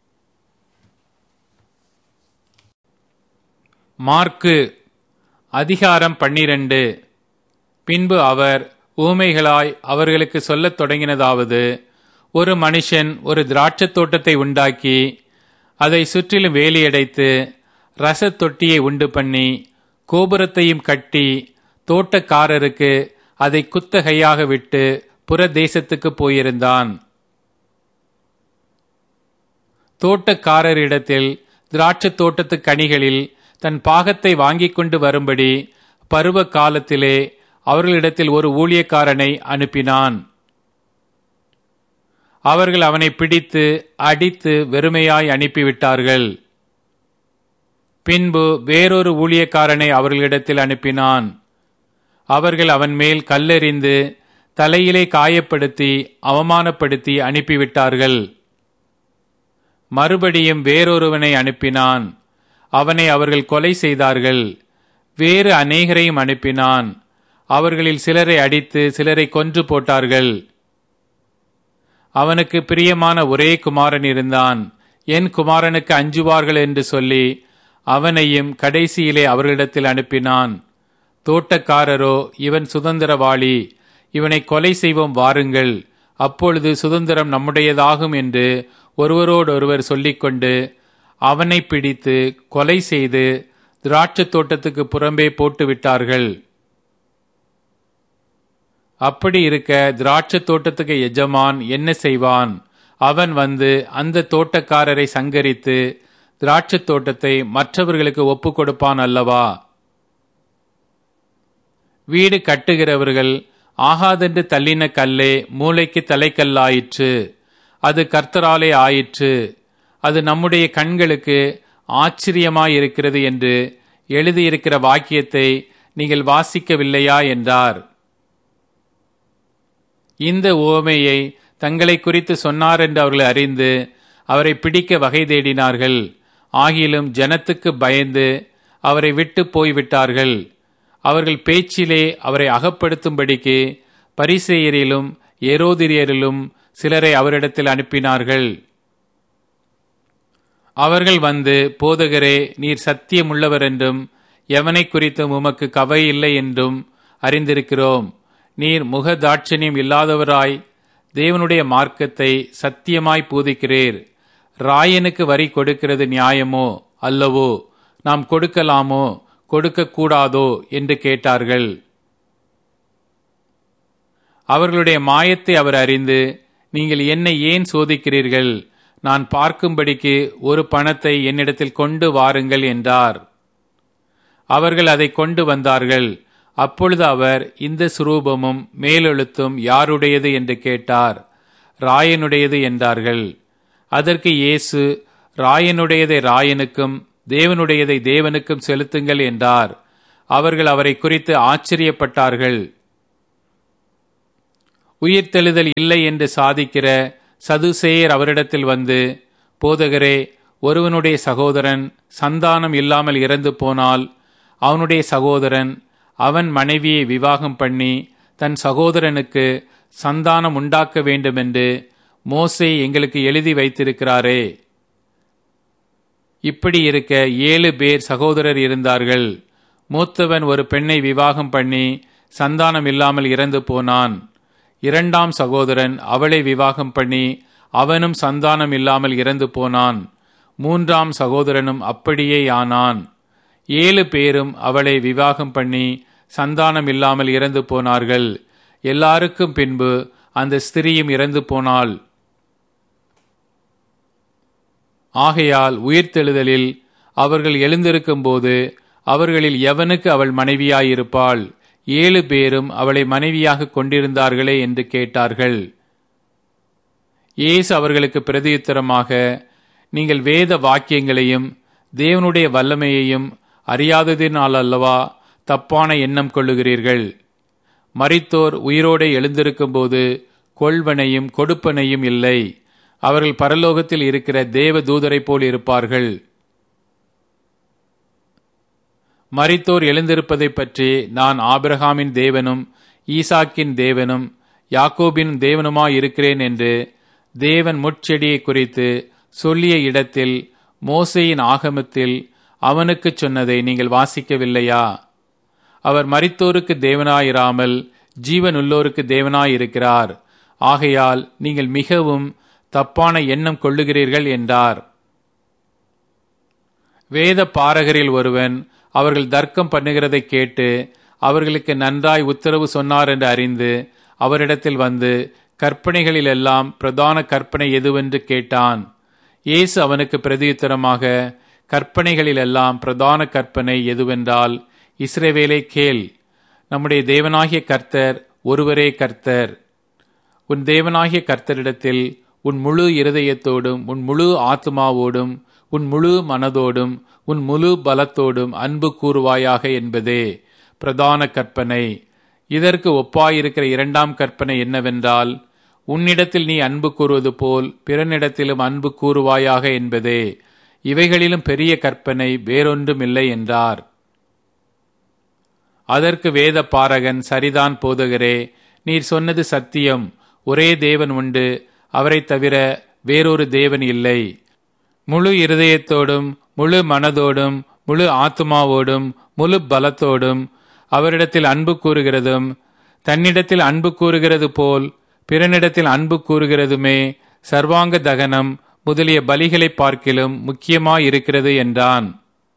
மார்க்கு அதிகாரம் பன்னிரண்டு. பின்பு அவர் ஊமைகளாய் அவர்களுக்கு சொல்லத் தொடங்கினதாவது, ஒரு மனுஷன் ஒரு திராட்சத் தோட்டத்தை உண்டாக்கி அதை சுற்றிலும் வேலியடைத்து ரசத் தொட்டியை உண்டு பண்ணி கோபுரத்தையும் கட்டி தோட்டக்காரருக்கு அதை குத்தகையாக விட்டு புற தேசத்துக்கு போயிருந்தான். தோட்டக்காரரிடத்தில் திராட்சத் தோட்டத்து கனிகளில் தன் பாகத்தை வாங்கிக் கொண்டு வரும்படி பருவ காலத்திலே அவர்களிடத்தில் ஒரு ஊழியக்காரனை அனுப்பினான். அவர்கள் அவனை பிடித்து அடித்து வெறுமையாய் அனுப்பிவிட்டார்கள். பின்பு வேறொரு ஊழியக்காரனை அவர்களிடத்தில் அனுப்பினான். அவர்கள் அவன் மேல் கல்லெறிந்து தலையிலே காயப்படுத்தி அவமானப்படுத்தி அனுப்பிவிட்டார்கள். மறுபடியும் வேறொருவனை அனுப்பினான். அவனை அவர்கள் கொலை செய்தார்கள். வேறு அநேகரையும் அனுப்பினான். அவர்களில் சிலரை அடித்து சிலரை கொன்று போட்டார்கள். அவனுக்கு பிரியமான ஒரே குமாரன் இருந்தான். என் குமாரனுக்கு அஞ்சுவார்கள் என்று சொல்லி அவனையும் கடைசியிலே அவர்களிடத்தில் அனுப்பினான். தோட்டக்காரரோ, இவன் சுதந்திரவாளி, இவனை கொலை செய்வோம் வாருங்கள், அப்பொழுது சுதந்திரம் நம்முடையதாகும் என்று ஒருவரோடொருவர் சொல்லிக்கொண்டு அவனை பிடித்து கொலை செய்து திராட்சத் தோட்டத்துக்கு புறம்பே போட்டு விட்டார்கள். அப்படி இருக்க திராட்சத் தோட்டத்துக்கு எஜமான் என்ன செய்வான்? அவன் வந்து அந்த தோட்டக்காரரை சங்கரித்து திராட்சத் தோட்டத்தை மற்றவர்களுக்கு ஒப்பு கொடுப்பான் அல்லவா? வீடு கட்டுகிறவர்கள் ஆகாதென்று தள்ளின கல்லே மூளைக்கு தலைக்கல்லாயிற்று. அது கர்த்தராலே ஆயிற்று. அது நம்முடைய கண்களுக்கு ஆச்சரியமாயிருக்கிறது என்று எழுதியிருக்கிற வாக்கியத்தை நீங்கள் வாசிக்கவில்லையா என்றார். இந்த உவமையை தங்களை குறித்து சொன்னார் என்று அவர்கள் அறிந்து அவரை பிடிக்க வகை தேடினார்கள். ஆகிலும் ஜனத்துக்கு பயந்து அவரை விட்டு போய்விட்டார்கள். அவர்கள் பேச்சிலே அவரை அகப்படுத்தும்படிக்கு பரிசேயரிலும் ஏரோதிரியரிலும் சிலரை அவரிடத்தில் அனுப்பினார்கள். அவர்கள் வந்து, போதகரே, நீர் சத்தியமுள்ளவர் என்றும் எவனை குறித்தும் உமக்கு கவை இல்லை என்றும் அறிந்திருக்கிறோம். நீர் முக தாட்சணியம் இல்லாதவராய் தேவனுடைய மார்க்கத்தை சத்தியமாய் பூதிக்கிறீர். ராயனுக்கு வரி கொடுக்கிறது நியாயமோ அல்லவோ? நாம் கொடுக்கலாமோ கொடுக்க கூடாதோ என்று கேட்டார்கள். அவர்களுடைய மாயத்தை அவர் அறிந்து, நீங்கள் என்னை ஏன் சோதிக்கிறீர்கள்? நான் பார்க்கும்படிக்கு ஒரு பணத்தை என்னிடத்தில் கொண்டு வாருங்கள் என்றார். அவர்கள் அதை கொண்டு வந்தார்கள். அப்பொழுது அவர், இந்த சுரூபமும் மேலெழுத்தும் யாருடையது என்று கேட்டார். ராயனுடையது என்றார்கள். அதற்கு இயேசு, ராயனுடையதை ராயனுக்கும் தேவனுடையதை தேவனுக்கும் செலுத்துங்கள் என்றார். அவர்கள் அவரை குறித்து ஆச்சரியப்பட்டார்கள். உயிர்த்தெழுதல் இல்லை என்று சாதிக்கிற சதுசேயர் அவரிடத்தில் வந்து, போதகரே, ஒருவனுடைய சகோதரன் சந்தானம் இல்லாமல் இறந்து போனால் அவனுடைய சகோதரன் அவன் மனைவியை விவாகம் பண்ணி தன் சகோதரனுக்கு சந்தானம் உண்டாக்க வேண்டுமென்று மோசே எங்களுக்கு எழுதி வைத்திருக்கிறாரே. இப்படி இருக்க ஏழு பேர் சகோதரர் இருந்தார்கள். மூத்தவன் ஒரு பெண்ணை விவாகம் பண்ணி சந்தானம் இல்லாமல் இறந்து போனான். இரண்டாம் சகோதரன் அவளை விவாகம் பண்ணி அவனும் சந்தானம் இல்லாமல் இறந்து போனான். மூன்றாம் சகோதரனும் அப்படியே ஆனான். ஏழு பேரும் அவளை விவாகம் பண்ணி சந்தானம் இல்லாமல் இறந்து போனார்கள். எல்லாருக்கும் பின்பு அந்த ஸ்திரீயும் இறந்து போனாள். ஆகையால் உயிர்த்தெழுதலில் அவர்கள் எழுந்திருக்கும் போது அவர்களில் எவனுக்கு அவள் மனைவியாயிருப்பாள்? ஏழு பேரும் அவளை மனைவியாக கொண்டிருந்தார்களே என்று கேட்டார்கள். இயேசு அவர்களுக்கு பிரதியுத்தரமாக, நீங்கள் வேத வாக்கியங்களையும் தேவனுடைய வல்லமையையும் அறியாததினால் அல்லவா தப்பான எண்ணம் கொள்ளுகிறீர்கள். மரித்தோர் உயிரோடு எழுந்திருக்கும் போது கொள்வனையும் கொடுப்பனையும் இல்லை. அவர்கள் பரலோகத்தில் இருக்கிற தேவ தூதரை போல் இருப்பார்கள். மரித்தோர் எழுந்திருப்பதை பற்றி நான் ஆபிரகாமின் தேவனும் ஈசாக்கின் தேவனும் யாக்கோபின் தேவனுமாயிருக்கிறேன் என்று தேவன் முட்செடியை குறித்து சொல்லிய இடத்தில் மோசேயின் ஆகமத்தில் அவனுக்கு சொன்னதை நீங்கள் வாசிக்கவில்லையா? அவர் மரித்தோருக்கு தேவனாயிராமல் ஜீவனுள்ளோருக்கு தேவனாயிருக்கிறார். ஆகையால் நீங்கள் மிகவும் தப்பான எண்ணம் கொள்ளுகிறீர்கள் என்றார். வேத பாரகரில் ஒருவன் அவர்கள் தர்க்கம் பண்ணுகிறதை கேட்டு அவர்களுக்கு நன்றாய் உத்தரவு சொன்னார் என்று அறிந்து அவரிடத்தில் வந்து, கற்பனைகளிலெல்லாம் பிரதான கற்பனை எதுவென்று கேட்டான். இயேசு அவனுக்கு பிரதியுத்தரமாக, கற்பனைகளிலெல்லாம் பிரதான கற்பனை எதுவென்றால், இஸ்ரவேலே கேள், நம்முடைய தேவனாகிய கர்த்தர் ஒருவரே கர்த்தர். உன் தேவனாகிய கர்த்தரிடத்தில் உன் முழு இருதயத்தோடும் உன் முழு ஆத்மாவோடும் உன் முழு மனதோடும் உன் முழு பலத்தோடும் அன்பு கூறுவாயாக என்பதே பிரதான கற்பனை. இதற்கு ஒப்பாயிருக்கிற இரண்டாம் கற்பனை என்னவென்றால், உன்னிடத்தில் நீ அன்பு கூறுவது போல் பிறனிடத்திலும் அன்பு கூறுவாயாக என்பதே. இவைகளிலும் பெரிய கற்பனை வேறொன்றும் இல்லை என்றார். அதற்கு வேத பாரகன், சரிதான் போதகரே, நீர் சொன்னது சத்தியம். ஒரே தேவன் உண்டு, அவரை தவிர வேறொரு தேவன் இல்லை. முழு இருதயத்தோடும் முழு மனதோடும் முழு ஆத்மாவோடும் முழு பலத்தோடும் அவரிடத்தில் அன்பு கூறுகிறதும் தன்னிடத்தில் அன்பு கூறுகிறது போல் பிறனிடத்தில் அன்பு கூறுகிறதுமே சர்வாங்க தகனம் முதலிய பலிகளை பார்க்கிலும் முக்கியமாயிருக்கிறது என்றான்.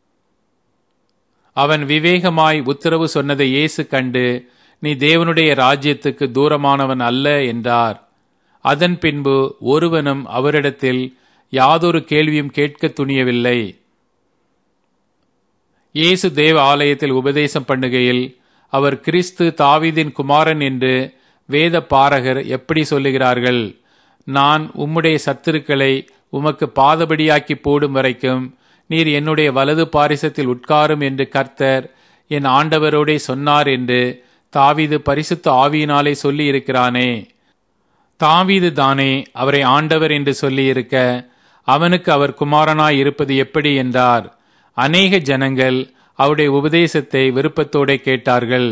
அவன் விவேகமாய் உத்தரவு சொன்னதை இயேசு கண்டு, நீ தேவனுடைய ராஜ்யத்துக்கு தூரமானவன் அல்ல என்றார். அதன் பின்பு ஒருவனும் அவரிடத்தில் யாதொரு கேள்வியும் கேட்க துணியவில்லை. இயேசு தேவ ஆலயத்தில் உபதேசம் பண்ணுகையில் அவர் கிறிஸ்து தாவீதின் குமாரன் என்று வேத பாரகர் எப்படி சொல்லுகிறார்கள்? நான் உம்முடைய சத்துருக்களை உமக்கு பாதபடியாக்கி போடும் வரைக்கும் நீர் என்னுடைய வலது பாரிசத்தில் உட்காரும் என்று கர்த்தர் என் ஆண்டவரோடே சொன்னார் என்று தாவீது பரிசுத்த ஆவியினாலே சொல்லி இருக்கிறானே. தாவீது தானே அவரை ஆண்டவர் என்று சொல்லி இருக்க, அவனுக்கு அவர் குமாரனாய் இருப்பது எப்படி என்றார். அநேக ஜனங்கள் அவருடைய உபதேசத்தை விருப்பத்தோടെ கேட்டார்கள்.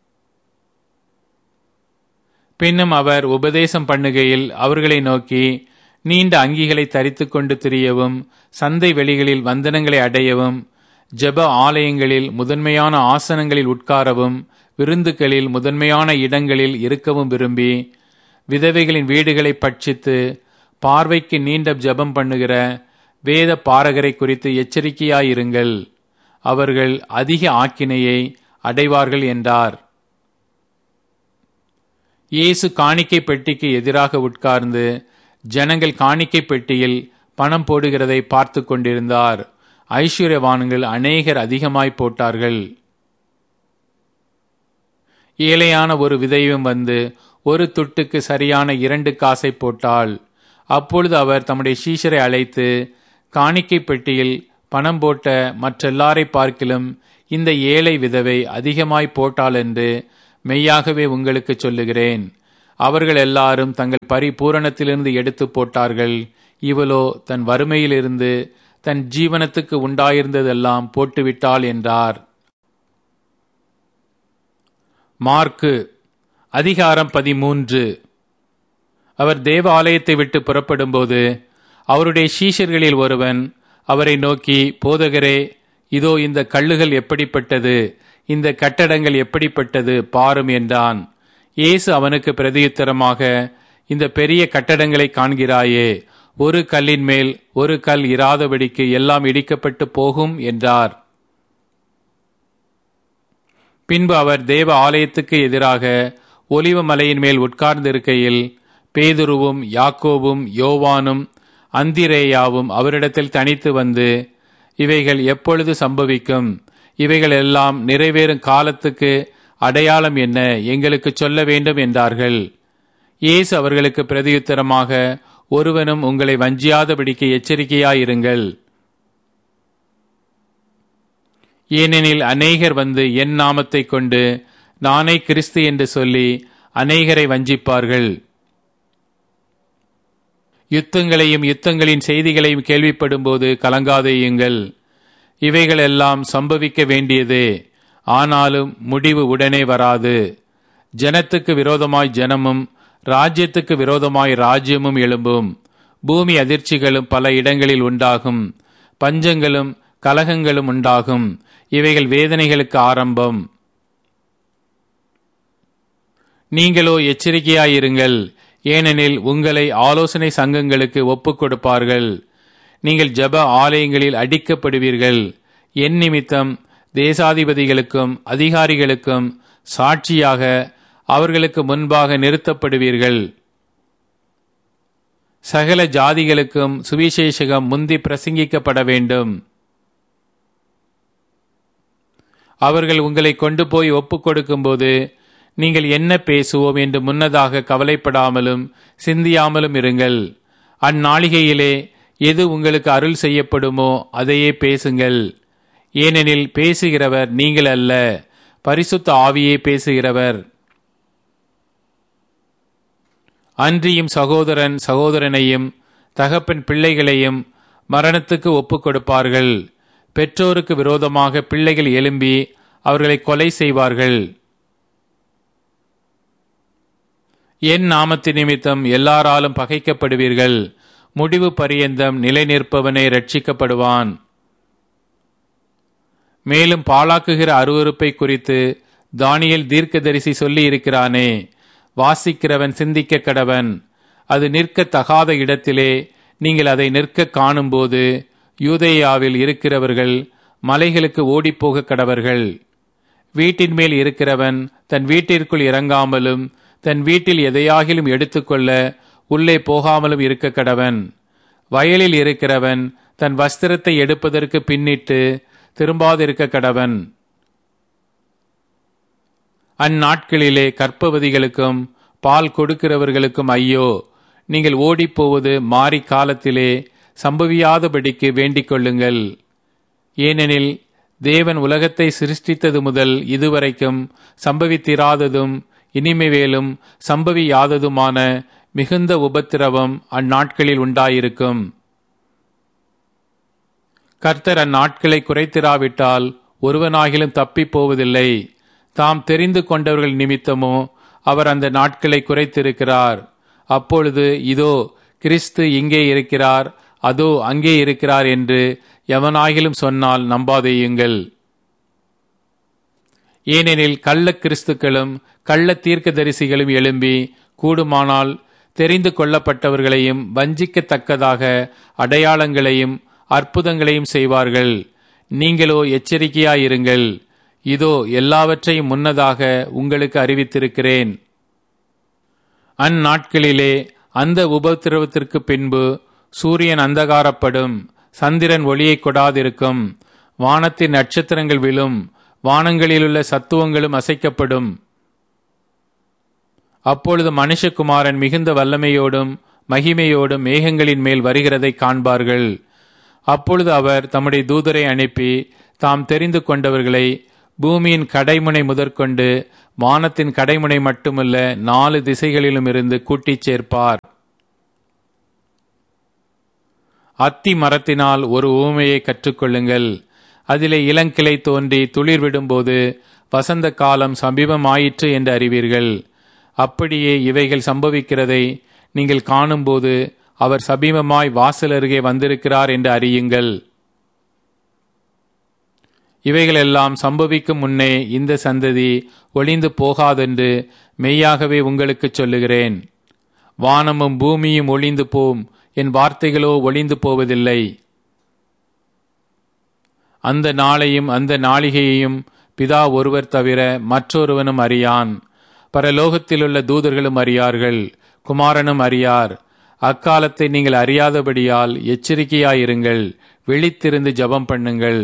பின்னும் அவர் உபதேசம் பண்ணுகையில் அவர்களை நோக்கி, நீண்ட அங்கிகளை தரித்து கொண்டு திரியவும், சந்தை வெளிகளில் வந்தனங்களை அடையவும், ஜெப ஆலயங்களில் முதன்மையான ஆசனங்களில் உட்காரவும், விருந்துகளில் முதன்மையான இடங்களில் இருக்கவும் விரும்பி, விதவைகளின் வீடுகளை பட்சித்து பார்வைக்கு நீண்ட ஜெபம் பண்ணுகிற வேத பாரகரை குறித்து எச்சரிக்கையாயிருங்கள். அவர்கள் அதிக ஆக்கினையை அடைவார்கள் என்றார். இயேசு காணிக்கை பெட்டிக்கு எதிராக உட்கார்ந்து ஜனங்கள் காணிக்கை பெட்டியில் பணம் போடுகிறதை பார்த்து கொண்டிருந்தார். ஐஸ்வர்யவான்கள் அநேகர் அதிகமாய் போட்டார்கள். ஏழையான ஒரு விதவையும் வந்து ஒரு துட்டுக்கு சரியான இரண்டு காசை போட்டாள். அப்பொழுது அவர் தம்முடைய சீஷரை அழைத்து, காணிக்கை பெட்டியில் பணம் போட்ட மற்றெல்லாரை பார்க்கிலும் இந்த ஏழை விதவை அதிகமாய் போட்டாள் என்று மெய்யாகவே உங்களுக்கு சொல்லுகிறேன். அவர்கள் எல்லாரும் தங்கள் பரிபூரணத்திலிருந்து எடுத்து போட்டார்கள். இவளோ தன் வறுமையிலிருந்து தன் ஜீவனத்துக்கு உண்டாயிருந்ததெல்லாம் போட்டுவிட்டாள் என்றார். மார்க்கு அதிகாரம் பதிமூன்று. அவர் தேவ ஆலயத்தை விட்டு புறப்படும்போது அவருடைய சீஷர்களில் ஒருவன் அவரை நோக்கி, போதகரே, இதோ இந்த கல்லுகள் எப்படிப்பட்டது, இந்த கட்டடங்கள் எப்படிப்பட்டது பாரும் என்றான். இயேசு அவனுக்கு பிரதியுத்தரமாக, இந்த பெரிய கட்டடங்களை காண்கிறாயே, ஒரு கல்லின் மேல் ஒரு கல் இராதபடிக்கு எல்லாம் இடிக்கப்பட்டு போகும் என்றார். பின்பு அவர் தேவ ஆலயத்துக்கு எதிராக ஒலிவ மலையின் மேல் உட்கார்ந்திருக்கையில் பேதுருவும் யாக்கோபும் யோவானும் அந்திரேயாவும் அவரிடத்தில் தனித்து வந்து, இவைகள் எப்பொழுது சம்பவிக்கும்? இவைகள் எல்லாம் நிறைவேறும் காலத்துக்கு அடையாளம் என்ன? எங்களுக்கு சொல்ல வேண்டும் என்றார்கள். இயேசு அவர்களுக்கு பிரதியுத்தரமாக, ஒருவனும் உங்களை வஞ்சியாதபடிக்கு எச்சரிக்கையாயிருங்கள். ஏனெனில் அநேகர் வந்து என் நாமத்தை கொண்டு நானே கிறிஸ்து என்று சொல்லி அநேகரை வஞ்சிப்பார்கள். யுத்தங்களையும் யுத்தங்களின் செய்திகளையும் கேள்விப்படும்போது கலங்காதேயுங்கள். இவைகள் எல்லாம் சம்பவிக்க வேண்டியதே, ஆனாலும் முடிவு உடனே வராது. ஜனத்துக்கு விரோதமாய் ஜனமும் ராஜ்யத்துக்கு விரோதமாய் ராஜ்யமும் எழும்பும். பூமி அதிர்ச்சிகளும் பல இடங்களில் உண்டாகும். பஞ்சங்களும் கலகங்களும் உண்டாகும். இவைகள் வேதனைகளுக்கு ஆரம்பம். நீங்களோ எச்சரிக்கையாயிருங்கள். ஏனெனில் உங்களை ஆலோசனை சங்கங்களுக்கு ஒப்புக் கொடுப்பார்கள். நீங்கள் ஜெப ஆலயங்களில் அடிக்கப்படுவீர்கள். என் நிமித்தம் தேசாதிபதிகளுக்கும் அதிகாரிகளுக்கும் சாட்சியாக அவர்களுக்கு முன்பாக நிறுத்தப்படுவீர்கள். சகல ஜாதிகளுக்கும் சுவிசேஷகம் முந்தி பிரசங்கிக்கப்பட வேண்டும். அவர்கள் உங்களை கொண்டு போய் ஒப்புக் கொடுக்கும்போது நீங்கள் என்ன பேசுவோம் என்று முன்னதாக கவலைப்படாமலும் சிந்தியாமலும் இருங்கள். அந்நாளிகையிலே எது உங்களுக்கு அருள் செய்யப்படுமோ அதையே பேசுங்கள். ஏனெனில் பேசுகிறவர் நீங்கள் அல்ல, பரிசுத்த ஆவியே பேசுகிறவர். அன்றியும் சகோதரன் சகோதரனையும் தகப்பன் பிள்ளைகளையும் மரணத்துக்கு ஒப்புக் கொடுப்பார்கள். பெற்றோருக்கு விரோதமாக பிள்ளைகள் எழும்பி அவர்களை கொலை செய்வார்கள். என் நாமத்து நிமித்தம் எல்லாராலும் பகைக்கப்படுவீர்கள். முடிவு பரியந்தம் நிலை நிற்பவனே ரட்சிக்கப்படுவான். மேலும் பாழாக்குகிற அருவருப்பை குறித்து தானியேல் தீர்க்கதரிசி சொல்லி இருக்கிறானே, வாசிக்கிறவன் சிந்திக்க கடவன். அது நிற்க தகாத இடத்திலே நீங்கள் அதை நிற்க காணும்போது யூதேயாவில் இருக்கிறவர்கள் மலைகளுக்கு ஓடிப்போக கடவர்கள். வீட்டின் மேல் இருக்கிறவன் தன் வீட்டிற்குள் இறங்காமலும் தன் வீட்டில் எதையாகிலும் எடுத்துக்கொள்ள உள்ளே போகாமலும் இருக்க கடவன். வயலில் இருக்கிறவன் தன் வஸ்திரத்தை எடுப்பதற்கு பின்னிட்டு திரும்பாதிருக்க கடவன். அந்நாட்களிலே கர்ப்பவதிகளுக்கும் பால் கொடுக்கிறவர்களுக்கும் ஐயோ! நீங்கள் ஓடிப்போவது மாறி காலத்திலே சம்பவியாதபடிக்கு வேண்டிக் கொள்ளுங்கள். ஏனெனில் தேவன் உலகத்தை சிருஷ்டித்தது முதல் இதுவரைக்கும் சம்பவித்திராததும் இனிமேலும் சம்பவியாததுமான மிகுந்த உபத்திரவம் அந்நாட்களில் உண்டாயிருக்கும். கர்த்தர் அந்நாட்களை குறைத்திராவிட்டால் ஒருவனாகிலும் தப்பிப் போவதில்லை. தாம் தெரிந்து கொண்டவர்கள் நிமித்தமோ அவர் அந்த நாட்களை குறைத்திருக்கிறார். அப்பொழுது இதோ கிறிஸ்து இங்கே இருக்கிறார், அதோ அங்கே இருக்கிறார் என்று எவனாகிலும் சொன்னால் நம்பாதேயுங்கள். ஏனெனில் கள்ள கிறிஸ்துக்களும் கள்ள தீர்க்கதரிசிகளும் எழும்பி கூடுமானால் தெரிந்து கொள்ளப்பட்டவர்களையும் வஞ்சிக்கத்தக்கதாக அடையாளங்களையும் அற்புதங்களையும் செய்வார்கள். நீங்களோ எச்சரிக்கையாயிருங்கள். இதோ எல்லாவற்றையும் முன்னதாக உங்களுக்கு அறிவித்திருக்கிறேன். அந்நாட்களிலே அந்த உபத்திரவத்திற்கு பின்பு சூரியன் அந்தகாரப்படும், சந்திரன் ஒளியை கொடாதிருக்கும், வானத்தின் நட்சத்திரங்கள் விழும், வானங்களிலுள்ள சத்துவங்களும் அசைக்கப்படும். அப்பொழுது மனுஷகுமாரன் மிகுந்த வல்லமையோடும் மகிமையோடும் மேகங்களின் மேல் வருகிறதை காண்பார்கள். அப்பொழுது அவர் தம்முடைய தூதரை அனுப்பி தாம் தெரிந்து கொண்டவர்களை பூமியின் கடைமுனை முதற்கொண்டு வானத்தின் கடைமுனை மட்டுமல்ல நாலு திசைகளிலும் இருந்து கூட்டிச் சேர்ப்பார். அத்தி மரத்தினால் ஒரு ஊமையை கற்றுக்கொள்ளுங்கள். அதிலே இளங்கிளை தோன்றி துளிர் விடும்போது வசந்த காலம் சமீபமாயிற்று என்று அறிவீர்கள். அப்படியே இவைகள் சம்பவிக்கிறதை நீங்கள் காணும்போது அவர் சமீபமாய் வாசல் அருகே வந்திருக்கிறார் என்று அறியுங்கள். இவைகளெல்லாம் சம்பவிக்கும் முன்னே இந்த சந்ததி ஒளிந்து போகாதென்று மெய்யாகவே உங்களுக்கு சொல்லுகிறேன். வானமும் பூமியும் ஒளிந்து போம், என் வார்த்தைகளோ ஒளிந்து போவதில்லை. அந்த நாளையும் அந்த நாளிகையையும் பிதா ஒருவர் தவிர மற்றொருவனும் அறியான். பரலோகத்திலுள்ள தூதர்களும் அறியார்கள், குமாரனும் அறியார். அக்காலத்தை நீங்கள் அறியாதபடியால் எச்சரிக்கையாயிருங்கள், விழித்திருந்து ஜெபம் பண்ணுங்கள்.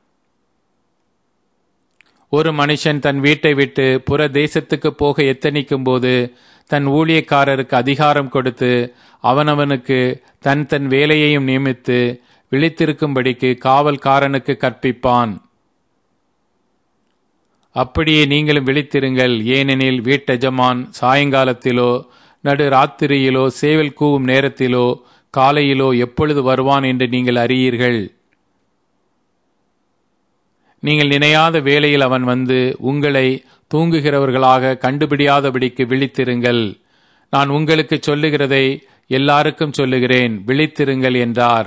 ஒரு மனுஷன் தன் வீட்டை விட்டு புற தேசத்துக்கு போக எத்தனிக்கும் போது தன் ஊழியக்காரருக்கு அதிகாரம் கொடுத்து அவனவனுக்கு தன் தன் வேலையையும் நியமித்து விழித்திருக்கும்படிக்கு காவல்காரனுக்கு கற்பிப்பான். அப்படியே நீங்களும் விழித்திருங்கள். ஏனெனில் வீட்டெஜமான் சாயங்காலத்திலோ நடு ராத்திரியிலோ சேவல் கூவும் நேரத்திலோ காலையிலோ எப்பொழுது வருவான் என்று நீங்கள் அறியீர்கள். நீங்கள் நினையாத வேளையில் அவன் வந்து உங்களை தூங்குகிறவர்களாக கண்டுபிடியாதபடிக்கு விழித்திருங்கள். நான் உங்களுக்கு சொல்லுகிறதை எல்லாருக்கும் சொல்லுகிறேன், விழித்திருங்கள் என்றார்.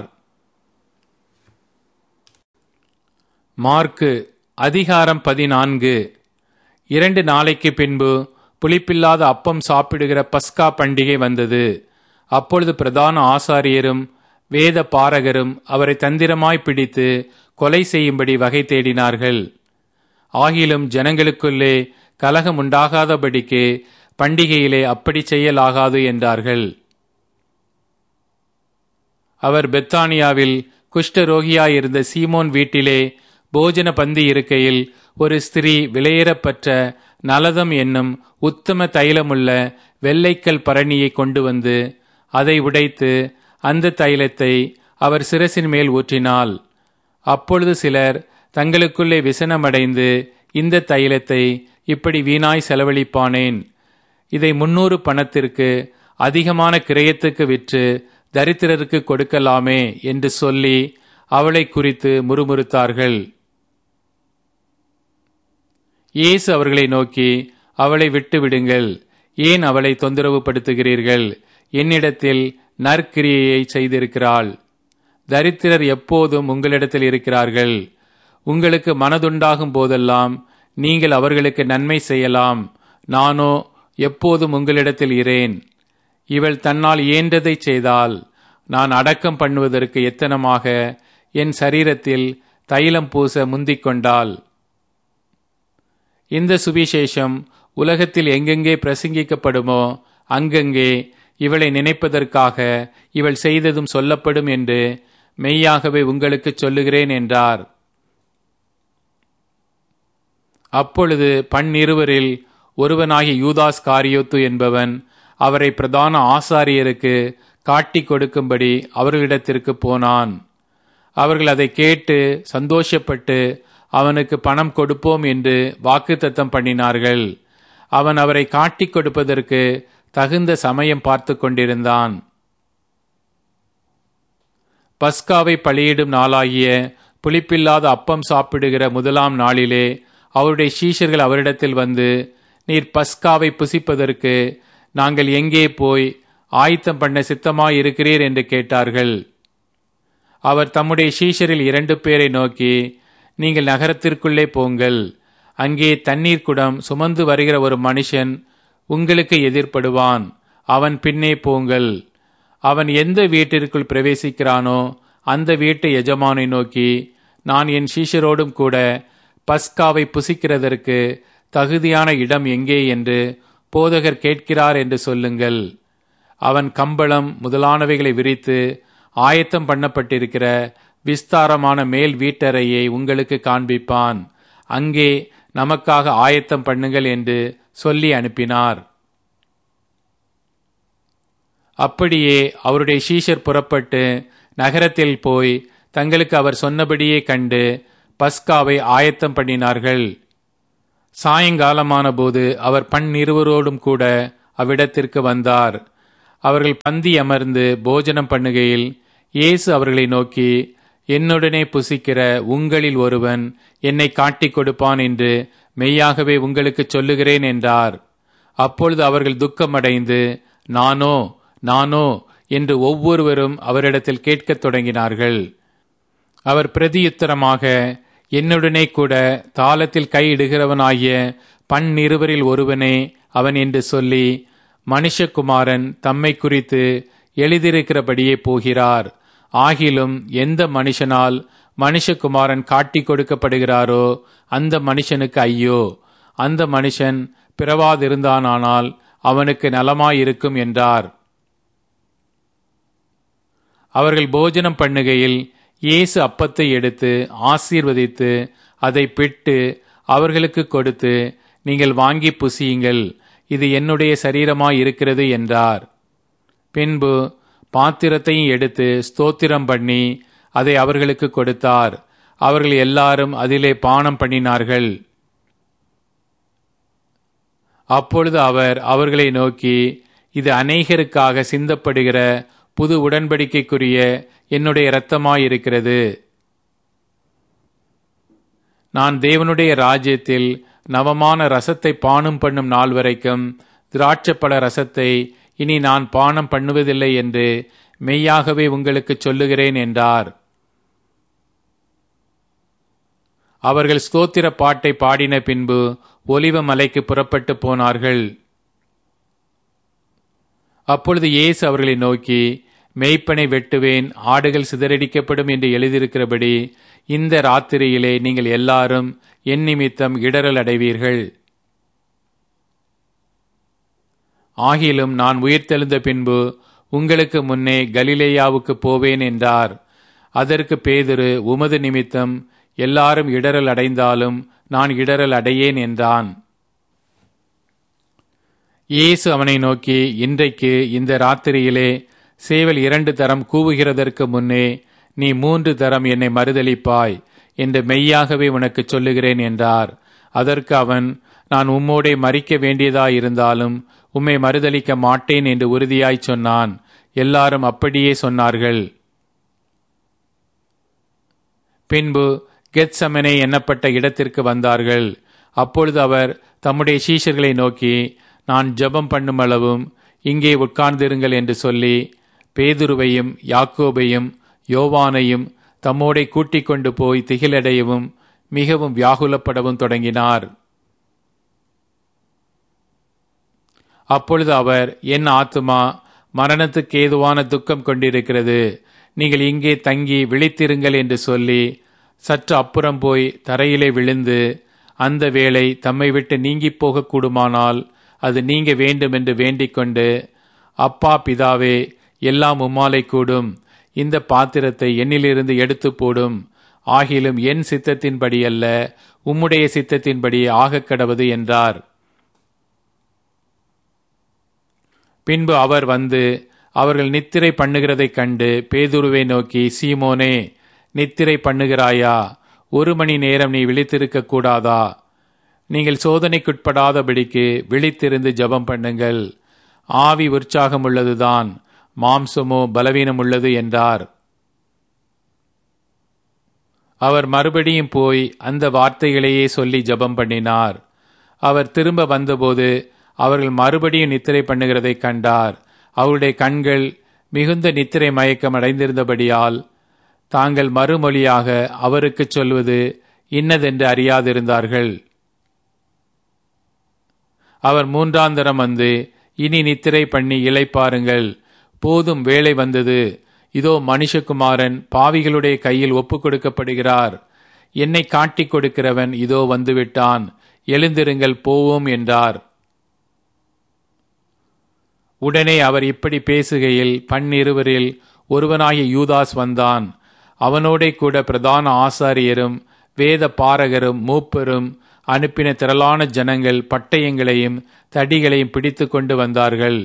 மார்க்கு அதிகாரம் பதினான்கு. இரண்டு நாளைக்கு பின்பு புளிப்பில்லாத அப்பம் சாப்பிடுகிற பஸ்கா பண்டிகை வந்தது. அப்பொழுது பிரதான ஆசாரியரும் வேத பாரகரும் அவரை தந்திரமாய் பிடித்து கொலை செய்யும்படி வகை தேடினார்கள். ஆகிலும் ஜனங்களுக்குள்ளே கலகம் உண்டாகாதபடிக்கு பண்டிகையிலே அப்படி செய்யலாகாது என்றார்கள். அவர் பெத்தானியாவில் குஷ்டரோகியாயிருந்த சீமோன் வீட்டிலே போஜன பந்தி இருக்கையில் ஒரு ஸ்திரீ விலையேறப்பட்ட நலதம் என்னும் உத்தம தைலமுள்ள வெள்ளைக்கல் பரணியை கொண்டு வந்து அதை உடைத்து அந்த தைலத்தை அவர் சிரசின் மேல் ஊற்றினாள். அப்பொழுது சிலர் தங்களுக்குள்ளே விசனமடைந்து, இந்த தைலத்தை இப்படி வீணாய் செலவழிப்பானேன், இதை முன்னூறு பணத்திற்கு அதிகமான கிரயத்துக்கு விற்று தரித்திரருக்கு கொடுக்கலாமே என்று சொல்லி அவளை குறித்து முறுமுறுத்தார்கள். இயேசு அவர்களை நோக்கி, அவளை விட்டு விடுங்கள், ஏன் அவளை தொந்தரவு படுத்துகிறீர்கள்? என்னிடத்தில் நற்கிரியையை செய்திருக்கிறாள். தரித்திரர் எப்போதும் உங்களிடத்தில் இருக்கிறார்கள். உங்களுக்கு மனதுண்டாகும் போதெல்லாம் நீங்கள் அவர்களுக்கு நன்மை செய்யலாம். நானோ எப்போதும் உங்களிடத்தில் இரேன். இவள் தன்னால் இயன்றதை செய்தால் நான் அடக்கம் பண்ணுவதற்கு எத்தனமாக என் சரீரத்தில் தைலம் பூச முந்திக் கொண்டாள். இந்த சுவிசேஷம் உலகத்தில் எங்கெங்கே பிரசங்கிக்கப்படுமோ அங்கங்கே இவளை நினைப்பதற்காக இவள் செய்ததும் சொல்லப்படும் என்று மெய்யாகவே உங்களுக்கு சொல்லுகிறேன் என்றார். அப்பொழுது பன்னிருவரில் ஒருவனாகிய யூதாஸ் காரியோத்து என்பவன் அவரை பிரதான ஆசாரியருக்கு காட்டிக் கொடுக்கும்படி அவர்களிடத்திற்கு போனான். அவர்கள் அதை கேட்டு சந்தோஷப்பட்டு அவனுக்கு பணம் கொடுப்போம் என்று வாக்குத்தத்தம் பண்ணினார்கள். அவன் அவரை காட்டிக் கொடுப்பதற்கு தகுந்த சமயம் பார்த்து கொண்டிருந்தான். பஸ்காவை பலியிடும் நாளாகிய புளிப்பில்லாத அப்பம் சாப்பிடுகிற முதலாம் நாளிலே அவருடைய சீஷர்கள் அவரிடத்தில் வந்து, நீர் பஸ்காவை புசிப்பதற்கு நாங்கள் எங்கே போய் ஆயத்தம் பண்ண சித்தமாயிருக்கிறீர் என்று கேட்டார்கள். அவர் தம்முடைய சீஷரில் இரண்டு பேரை நோக்கி, நீங்கள் நகரத்திற்குள்ளே போங்கள், அங்கே தண்ணீர் குடம் சுமந்து வருகிற ஒரு மனுஷன் உங்களுக்கு எதிர்ப்படுவான், அவன் பின்னே போங்கள். அவன் எந்த வீட்டிற்குள் பிரவேசிக்கிறானோ அந்த வீட்டு எஜமானை நோக்கி, நான் என் சீஷரோடும் கூட பஸ்காவை புசிக்கிறதற்கு தகுதியான இடம் எங்கே என்று போதகர் கேட்கிறார் என்று சொல்லுங்கள். அவன் கம்பளம் முதலானவைகளை விரித்து ஆயத்தம் பண்ணப்பட்டிருக்கிற விஸ்தாரமான மேல் வீட்டறையை உங்களுக்கு காண்பிப்பான். அங்கே நமக்காக ஆயத்தம் பண்ணுங்கள் என்று சொல்லி அனுப்பினார். அப்படியே அவருடைய சீஷர் புறப்பட்டு நகரத்தில் போய் தங்களுக்கு அவர் சொன்னபடியே கண்டு பஸ்காவை ஆயத்தம் பண்ணினார்கள். சாயங்காலமான போது அவர் பன்னிருவரோடும் கூட அவ்விடத்திற்கு வந்தார். அவர்கள் பந்தி அமர்ந்து போஜனம் பண்ணுகையில் இயேசு அவர்களை நோக்கி, என்னுடனே புசிக்கிற உங்களில் ஒருவன் என்னை காட்டிக் கொடுப்பான் என்று மெய்யாகவே உங்களுக்கு சொல்லுகிறேன் என்றார். அப்பொழுது அவர்கள் துக்கமடைந்து, நானோ நானோ என்று ஒவ்வொருவரும் அவரிடத்தில் கேட்கத் தொடங்கினார்கள். அவர் பிரதியுத்தரமாக, என்னுடனே கூட தாளத்தில் கையிடுகிறவனாகிய பன்னிருவரில் ஒருவனே அவன் என்று சொல்லி, மனுஷகுமாரன் தம்மை குறித்து எழுதியிருக்கிறபடியே போகிறார். ஆகிலும் எந்த மனுஷனால் மனுஷகுமாரன் காட்டிக் கொடுக்கப்படுகிறாரோ அந்த மனுஷனுக்கு ஐயோ! அந்த மனுஷன் பிறவாதிருந்தானால் அவனுக்கு நலமாயிருக்கும் என்றார். அவர்கள் போஜனம் பண்ணுகையில் இயேசு அப்பத்தை எடுத்து ஆசீர்வதித்து அதை பிட்டு அவர்களுக்கு கொடுத்து, நீங்கள் வாங்கி புசியுங்கள், இது என்னுடைய சரீரமாய் இருக்கிறது என்றார். பின்பு பாத்திரத்தையும் எடுத்து ஸ்தோத்திரம் பண்ணி அதை அவர்களுக்கு கொடுத்தார். அவர்கள் எல்லாரும் அதிலே பானம் பண்ணினார்கள். அப்பொழுது அவர் அவர்களை நோக்கி, இது அநேகருக்காக சிந்தப்படுகிற புது உடன்படிக்கைக்குரிய என்னுடைய இரத்தமாயிருக்கிறது. நான் தேவனுடைய ராஜ்யத்தில் நவமான ரசத்தை பானம் பண்ணும் நாள் வரைக்கும் திராட்சைப்பழ ரசத்தை இனி நான் பானம் பண்ணுவதில்லை என்று மெய்யாகவே உங்களுக்கு சொல்லுகிறேன் என்றார். அவர்கள் ஸ்தோத்திர பாட்டை பாடின பின்பு ஒலிவ மலைக்கு புறப்பட்டு போனார்கள். அப்பொழுது இயேசு அவர்களை நோக்கி, மேய்ப்பனை வெட்டுவேன், ஆடுகள் சிதறடிக்கப்படும் என்று எழுதியிருக்கிறபடி இந்த ராத்திரியிலே நீங்கள் எல்லாரும் என் நிமித்தம் இடறல் அடைவீர்கள். ஆகிலும் நான் உயிர்த்தெழுந்த பின்பு உங்களுக்கு முன்னே கலிலேயாவுக்கு போவேன் என்றார். அதற்கு பேதுரு, உமது நிமித்தம் எல்லாரும் இடறல் அடைந்தாலும் நான் இடறல் அடையேன் என்றான். இயேசு அவனை நோக்கி, இன்றைக்கு இந்த ராத்திரியிலே சேவல் இரண்டு தரம் கூவுகிறதற்கு முன்னே நீ மூன்று தரம் என்னை மறுதலிப்பாய் என்று மெய்யாகவே உனக்கு சொல்லுகிறேன் என்றார். அதற்கு அவன், நான் உம்மோடே மரிக்க வேண்டியதாயிருந்தாலும் உம்மை மறுதலிக்க மாட்டேன் என்று உறுதியாய் சொன்னான். எல்லாரும் அப்படியே சொன்னார்கள். பின்பு கெத்செமனே எண்ணப்பட்ட இடத்திற்கு வந்தார்கள். அப்பொழுது அவர் தம்முடைய சீஷர்களை நோக்கி, நான் ஜெபம் பண்ணும் அளவும் இங்கே உட்கார்ந்திருங்கள் என்று சொல்லி பேதுருவையும் யாக்கோபையும் யோவானையும் தம்மோடே கூட்டிக் கொண்டு போய் திகிலடையவும் மிகவும் வியாகுலப்படவும் தொடங்கினார். அப்பொழுது அவர், என் ஆத்துமா மரணத்துக்கு ஏதுவான துக்கம் கொண்டிருக்கிறது, நீங்கள் இங்கே தங்கி விழித்திருங்கள் என்று சொல்லி சற்று அப்புறம் போய் தரையிலே விழுந்து, அந்த வேளை தம்மை விட்டு நீங்கி போக கூடுமானால் அது நீங்க வேண்டும் என்று வேண்டிக் கொண்டு, அப்பா பிதாவே, எல்லாம் உம்மாலை கூடும், இந்த பாத்திரத்தை என்னிலிருந்து எடுத்து போடும், ஆகிலும் என் சித்தத்தின்படி அல்ல உம்முடைய சித்தத்தின்படி ஆகக் கடவது என்றார். பின்பு அவர் வந்து அவர்கள் நித்திரை பண்ணுகிறதைக் கண்டு பேதுருவை நோக்கி, சீமோனே, நித்திரை பண்ணுகிறாயா? ஒரு மணி நேரம் நீ விழித்திருக்க கூடாதா? நீங்கள் சோதனைக்குட்படாதபடிக்கு விழித்திருந்து ஜெபம் பண்ணுங்கள். ஆவி உற்சாகம் உள்ளதுதான், மாம்சமோ பலவீனம் உள்ளது என்றார். அவர் மறுபடியும் போய் அந்த வார்த்தைகளையே சொல்லி ஜெபம் பண்ணினார். அவர் திரும்ப வந்தபோது அவர்கள் மறுபடியும் நித்திரை பண்ணுகிறதை கண்டார். அவருடைய கண்கள் மிகுந்த நித்திரை மயக்கம் அடைந்திருந்தபடியால் தாங்கள் மறுமொழியாக அவருக்கு சொல்வது இன்னதென்று அறியாதிருந்தார்கள். அவர் மூன்றாந்தரம் வந்து, இனி நித்திரை பண்ணி இளைப்பாருங்கள், போதும் வேளை வந்தது, இதோ மனுஷகுமாரன் பாவிகளுடைய கையில் ஒப்புக் கொடுக்கப்படுகிறார், என்னை காட்டிக் கொடுக்கிறவன் இதோ வந்துவிட்டான், எழுந்திருங்கள் போவோம் என்றார். உடனே அவர் இப்படி பேசுகையில் பன்னிருவரில் ஒருவனாகிய யூதாஸ் வந்தான். அவனோடே கூட பிரதான ஆசாரியரும் வேத பாரகரும் மூப்பரும் அனுப்பின திரளான ஜனங்கள் பட்டயங்களையும் தடிகளையும் பிடித்து கொண்டு வந்தார்கள்.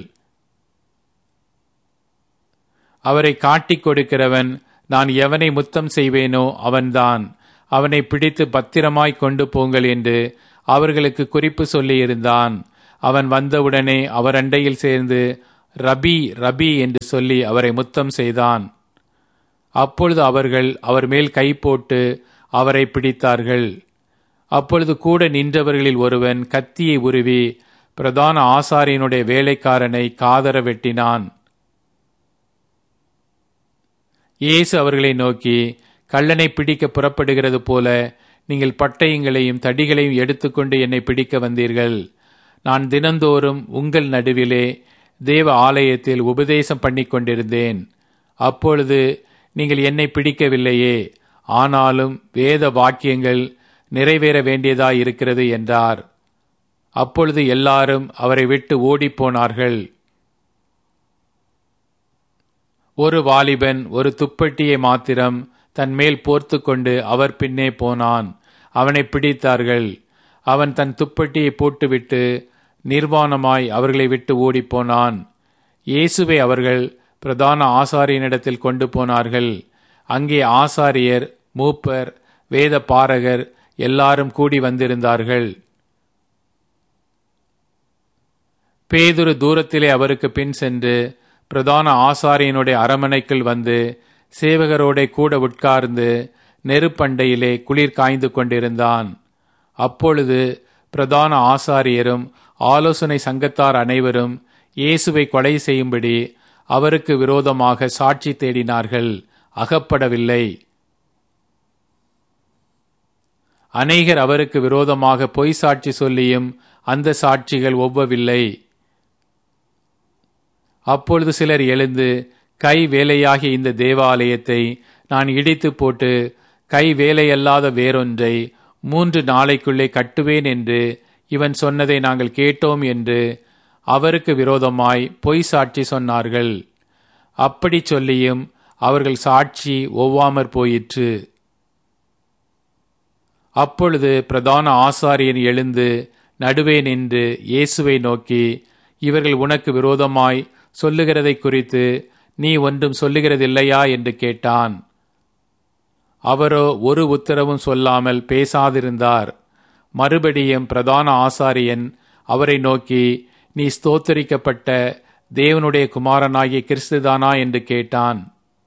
அவரை காட்டிக் கொடுக்கிறவன் நான் எவனை முத்தம் செய்வேனோ அவன்தான், அவனை பிடித்து பத்திரமாய் கொண்டு போங்கள் என்று அவர்களுக்கு குறிப்பு சொல்லியிருந்தான். அவன் வந்தவுடனே அவர் அண்டையில் சேர்ந்து ரபி ரபி என்று சொல்லி அவரை முத்தம் செய்தான். அப்பொழுது அவர்கள் அவர் மேல் கை போட்டு அவரை பிடித்தார்கள். அப்பொழுது கூட நின்றவர்களில் ஒருவன் கத்தியை உருவி பிரதான ஆசாரியனுடைய வேலைக்காரனை காதர வெட்டினான். இயேசு அவர்களை நோக்கி, கள்ளனை பிடிக்க புறப்படுகிறது போல நீங்கள் பட்டயங்களையும் தடிகளையும் எடுத்துக்கொண்டு என்னை பிடிக்க வந்தீர்கள். நான் தினந்தோறும் உங்கள் நடுவிலே தேவ ஆலயத்தில் உபதேசம் பண்ணி கொண்டிருந்தேன். அப்பொழுது நீங்கள் என்னை பிடிக்கவில்லையே. ஆனாலும் வேத வாக்கியங்கள் நிறைவேற வேண்டியதாய் இருக்கிறது என்றார். அப்பொழுது எல்லாரும் அவரை விட்டு ஓடிப்போனார்கள். ஒரு வாலிபன் ஒரு துப்பட்டியை மாத்திரம் தன் மேல் போர்த்து கொண்டு அவர் பின்னே போனான். அவனை பிடித்தார்கள். அவன் தன் துப்பட்டியை போட்டுவிட்டு நிர்வாணமாய் அவர்களை விட்டு ஓடிப்போனான். இயேசுவை அவர்கள் பிரதான ஆசாரியனிடத்தில் கொண்டு போனார்கள். அங்கே ஆசாரியர், மூப்பர், வேத பாரகர் எல்லாரும் கூடி வந்திருந்தார்கள். பேதுரு தூரத்திலே அவருக்கு பின் சென்று பிரதான ஆசாரியனுடைய அரமனைக்குள் வந்து சேவகரோட கூட உட்கார்ந்து நெருப்பண்டையிலே குளிர் காய்ந்து கொண்டிருந்தான். அப்பொழுது பிரதான ஆசாரியரும் ஆலோசனை சங்கத்தார் அனைவரும் இயேசுவை கொலை செய்யும்படி அவருக்கு விரோதமாக சாட்சி தேடினார்கள். அகப்படவில்லை. அநேகர் அவருக்கு விரோதமாக பொய் சாட்சி சொல்லியும் அந்த சாட்சிகள் ஒவ்வவில்லை. அப்பொழுது சிலர் எழுந்து, கை வேலையாகிய இந்த தேவாலயத்தை நான் இடித்து போட்டு கை வேலையல்லாத வேறொன்றை மூன்று நாளைக்குள்ளே கட்டுவேன் என்று இவன் சொன்னதை நாங்கள் கேட்டோம் என்று அவருக்கு விரோதமாய் பொய் சாட்சி சொன்னார்கள். அப்படி சொல்லியும் அவர்கள் சாட்சி ஒவ்வாமற் போயிற்று. அப்பொழுது பிரதான ஆசாரியன் எழுந்து நடுவே நின்று இயேசுவை நோக்கி, இவர்கள் உனக்கு விரோதமாய் சொல்லுகிறதை குறித்து நீ ஒன்றும் சொல்லுகிறதில்லையா என்று கேட்டான். அவரோ ஒரு உத்தரவும் சொல்லாமல் பேசாதிருந்தார். மறுபடியும் பிரதான ஆசாரியன் அவரை நோக்கி, நீ ஸ்தோத்தரிக்கப்பட்ட தேவனுடைய குமாரனாகிய கிறிஸ்துதானா என்று கேட்டான்.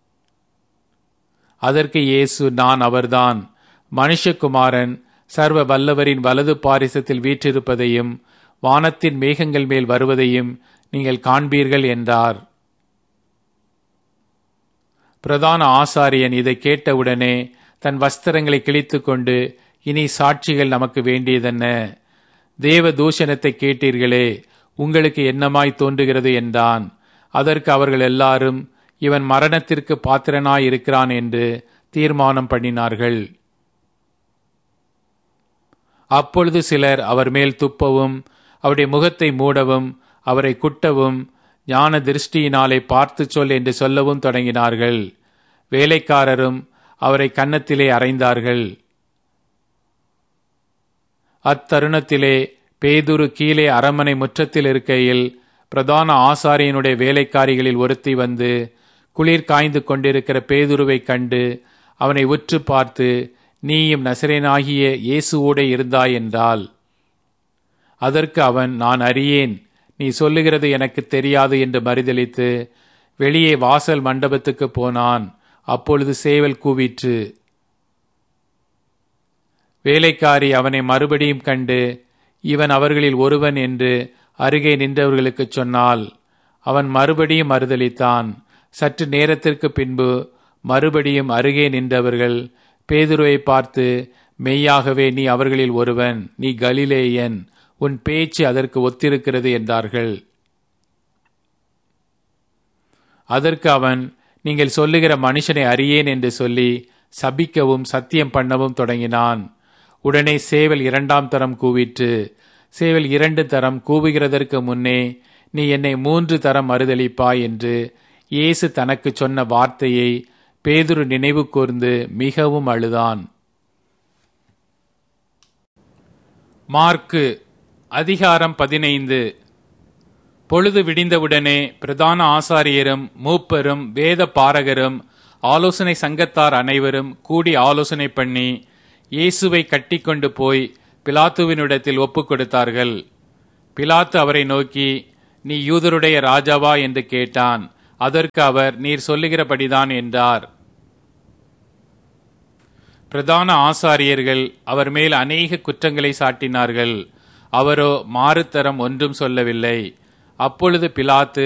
அதற்கு இயேசு, நான் அவர்தான். மனுஷகுமாரன் சர்வ வல்லவரின் வலது பாரிசத்தில் வீற்றிருப்பதையும் வானத்தின் மேகங்கள் மேல் வருவதையும் நீங்கள் காண்பீர்கள் என்றார். பிரதான ஆசாரியன் இதை கேட்டவுடனே தன் வஸ்திரங்களை கிழித்து கொண்டு, இனி சாட்சிகள் நமக்கு வேண்டியதென்ன? தேவ தூஷணத்தை கேட்டீர்களே, உங்களுக்கு என்னமாய் தோன்றுகிறது என்றான். அதற்கு அவர்கள் எல்லாரும், இவன் மரணத்திற்கு பாத்திரனாய் இருக்கிறான் என்று தீர்மானம் பண்ணினார்கள். அப்பொழுது சிலர் அவர் மேல் துப்பவும் அவருடைய முகத்தை மூடவும் அவரை குட்டவும் ஞான திருஷ்டியினாலே பார்த்து சொல் என்று சொல்லவும் தொடங்கினார்கள். வேலைக்காரரும் அவரை கன்னத்திலே அறைந்தார்கள். அத்தருணத்திலே பேதுரு கீழே அரமனை முற்றத்தில் இருக்கையில் பிரதான ஆசாரியனுடைய வேலைக்காரிகளில் ஒருத்தி வந்து குளிர் காய்ந்து கொண்டிருக்கிற பேதுருவை கண்டு அவனை உற்று பார்த்து, நீயும் நசரேனாகிய இயேசுவோடே இருந்தாய் என்றாள். அதற்கு அவன், நான் அறியேன், நீ சொல்லுகிறது எனக்கு தெரியாது என்று மறுதலித்து வெளியே வாசல் மண்டபத்துக்கு போனான். அப்பொழுது சேவல் கூவிற்று. வேலைக்காரி அவனை மறுபடியும் கண்டு, இவன் அவர்களில் ஒருவன் என்று அருகே நின்றவர்களுக்கு சொன்னாள். அவன் மறுபடியும் மறுதலித்தான். சற்று நேரத்திற்கு பின்பு மறுபடியும் அருகே நின்றவர்கள் பேதுருவை பார்த்து, மெய்யாகவே நீ அவர்களில் ஒருவன், நீ கலிலேயன், உன் பேச்சு அதற்கு ஒத்திருக்கிறது என்றார்கள். அதற்கு அவன், நீங்கள் சொல்லுகிற மனுஷனை அறியேன் என்று சொல்லி சபிக்கவும் சத்தியம் பண்ணவும் தொடங்கினான். உடனே சேவல் இரண்டாம் தரம் கூவிற்று. சேவல் இரண்டு தரம் கூவுகிறதற்கு முன்னே நீ என்னை மூன்று தரம் மறுதலிப்பாய் என்று இயேசு தனக்கு சொன்ன வார்த்தையை பேதுரு நினைவு கூர்ந்து மிகவும் அழுதான். மார்க்கு அதிகாரம் பதினைந்து. பொழுது விடிந்தவுடனே பிரதான ஆசாரியரும் மூப்பரும் வேத பாரகரும் ஆலோசனை சங்கத்தார் அனைவரும் கூடி ஆலோசனை பண்ணி இயேசுவை கட்டிக்கொண்டு போய் பிலாத்துவினிடத்தில் ஒப்புக் கொடுத்தார்கள். பிலாத்து அவரை நோக்கி, நீ யூதருடைய ராஜாவா என்று கேட்டான். அதற்கு அவர், நீர் சொல்லுகிறபடிதான் என்றார். பிரதான ஆசாரியர்கள் அவர் மேல் அநேக குற்றங்களை சாட்டினார்கள். அவரோ மாறுத்தரம் ஒன்றும் சொல்லவில்லை. அப்பொழுது பிலாத்து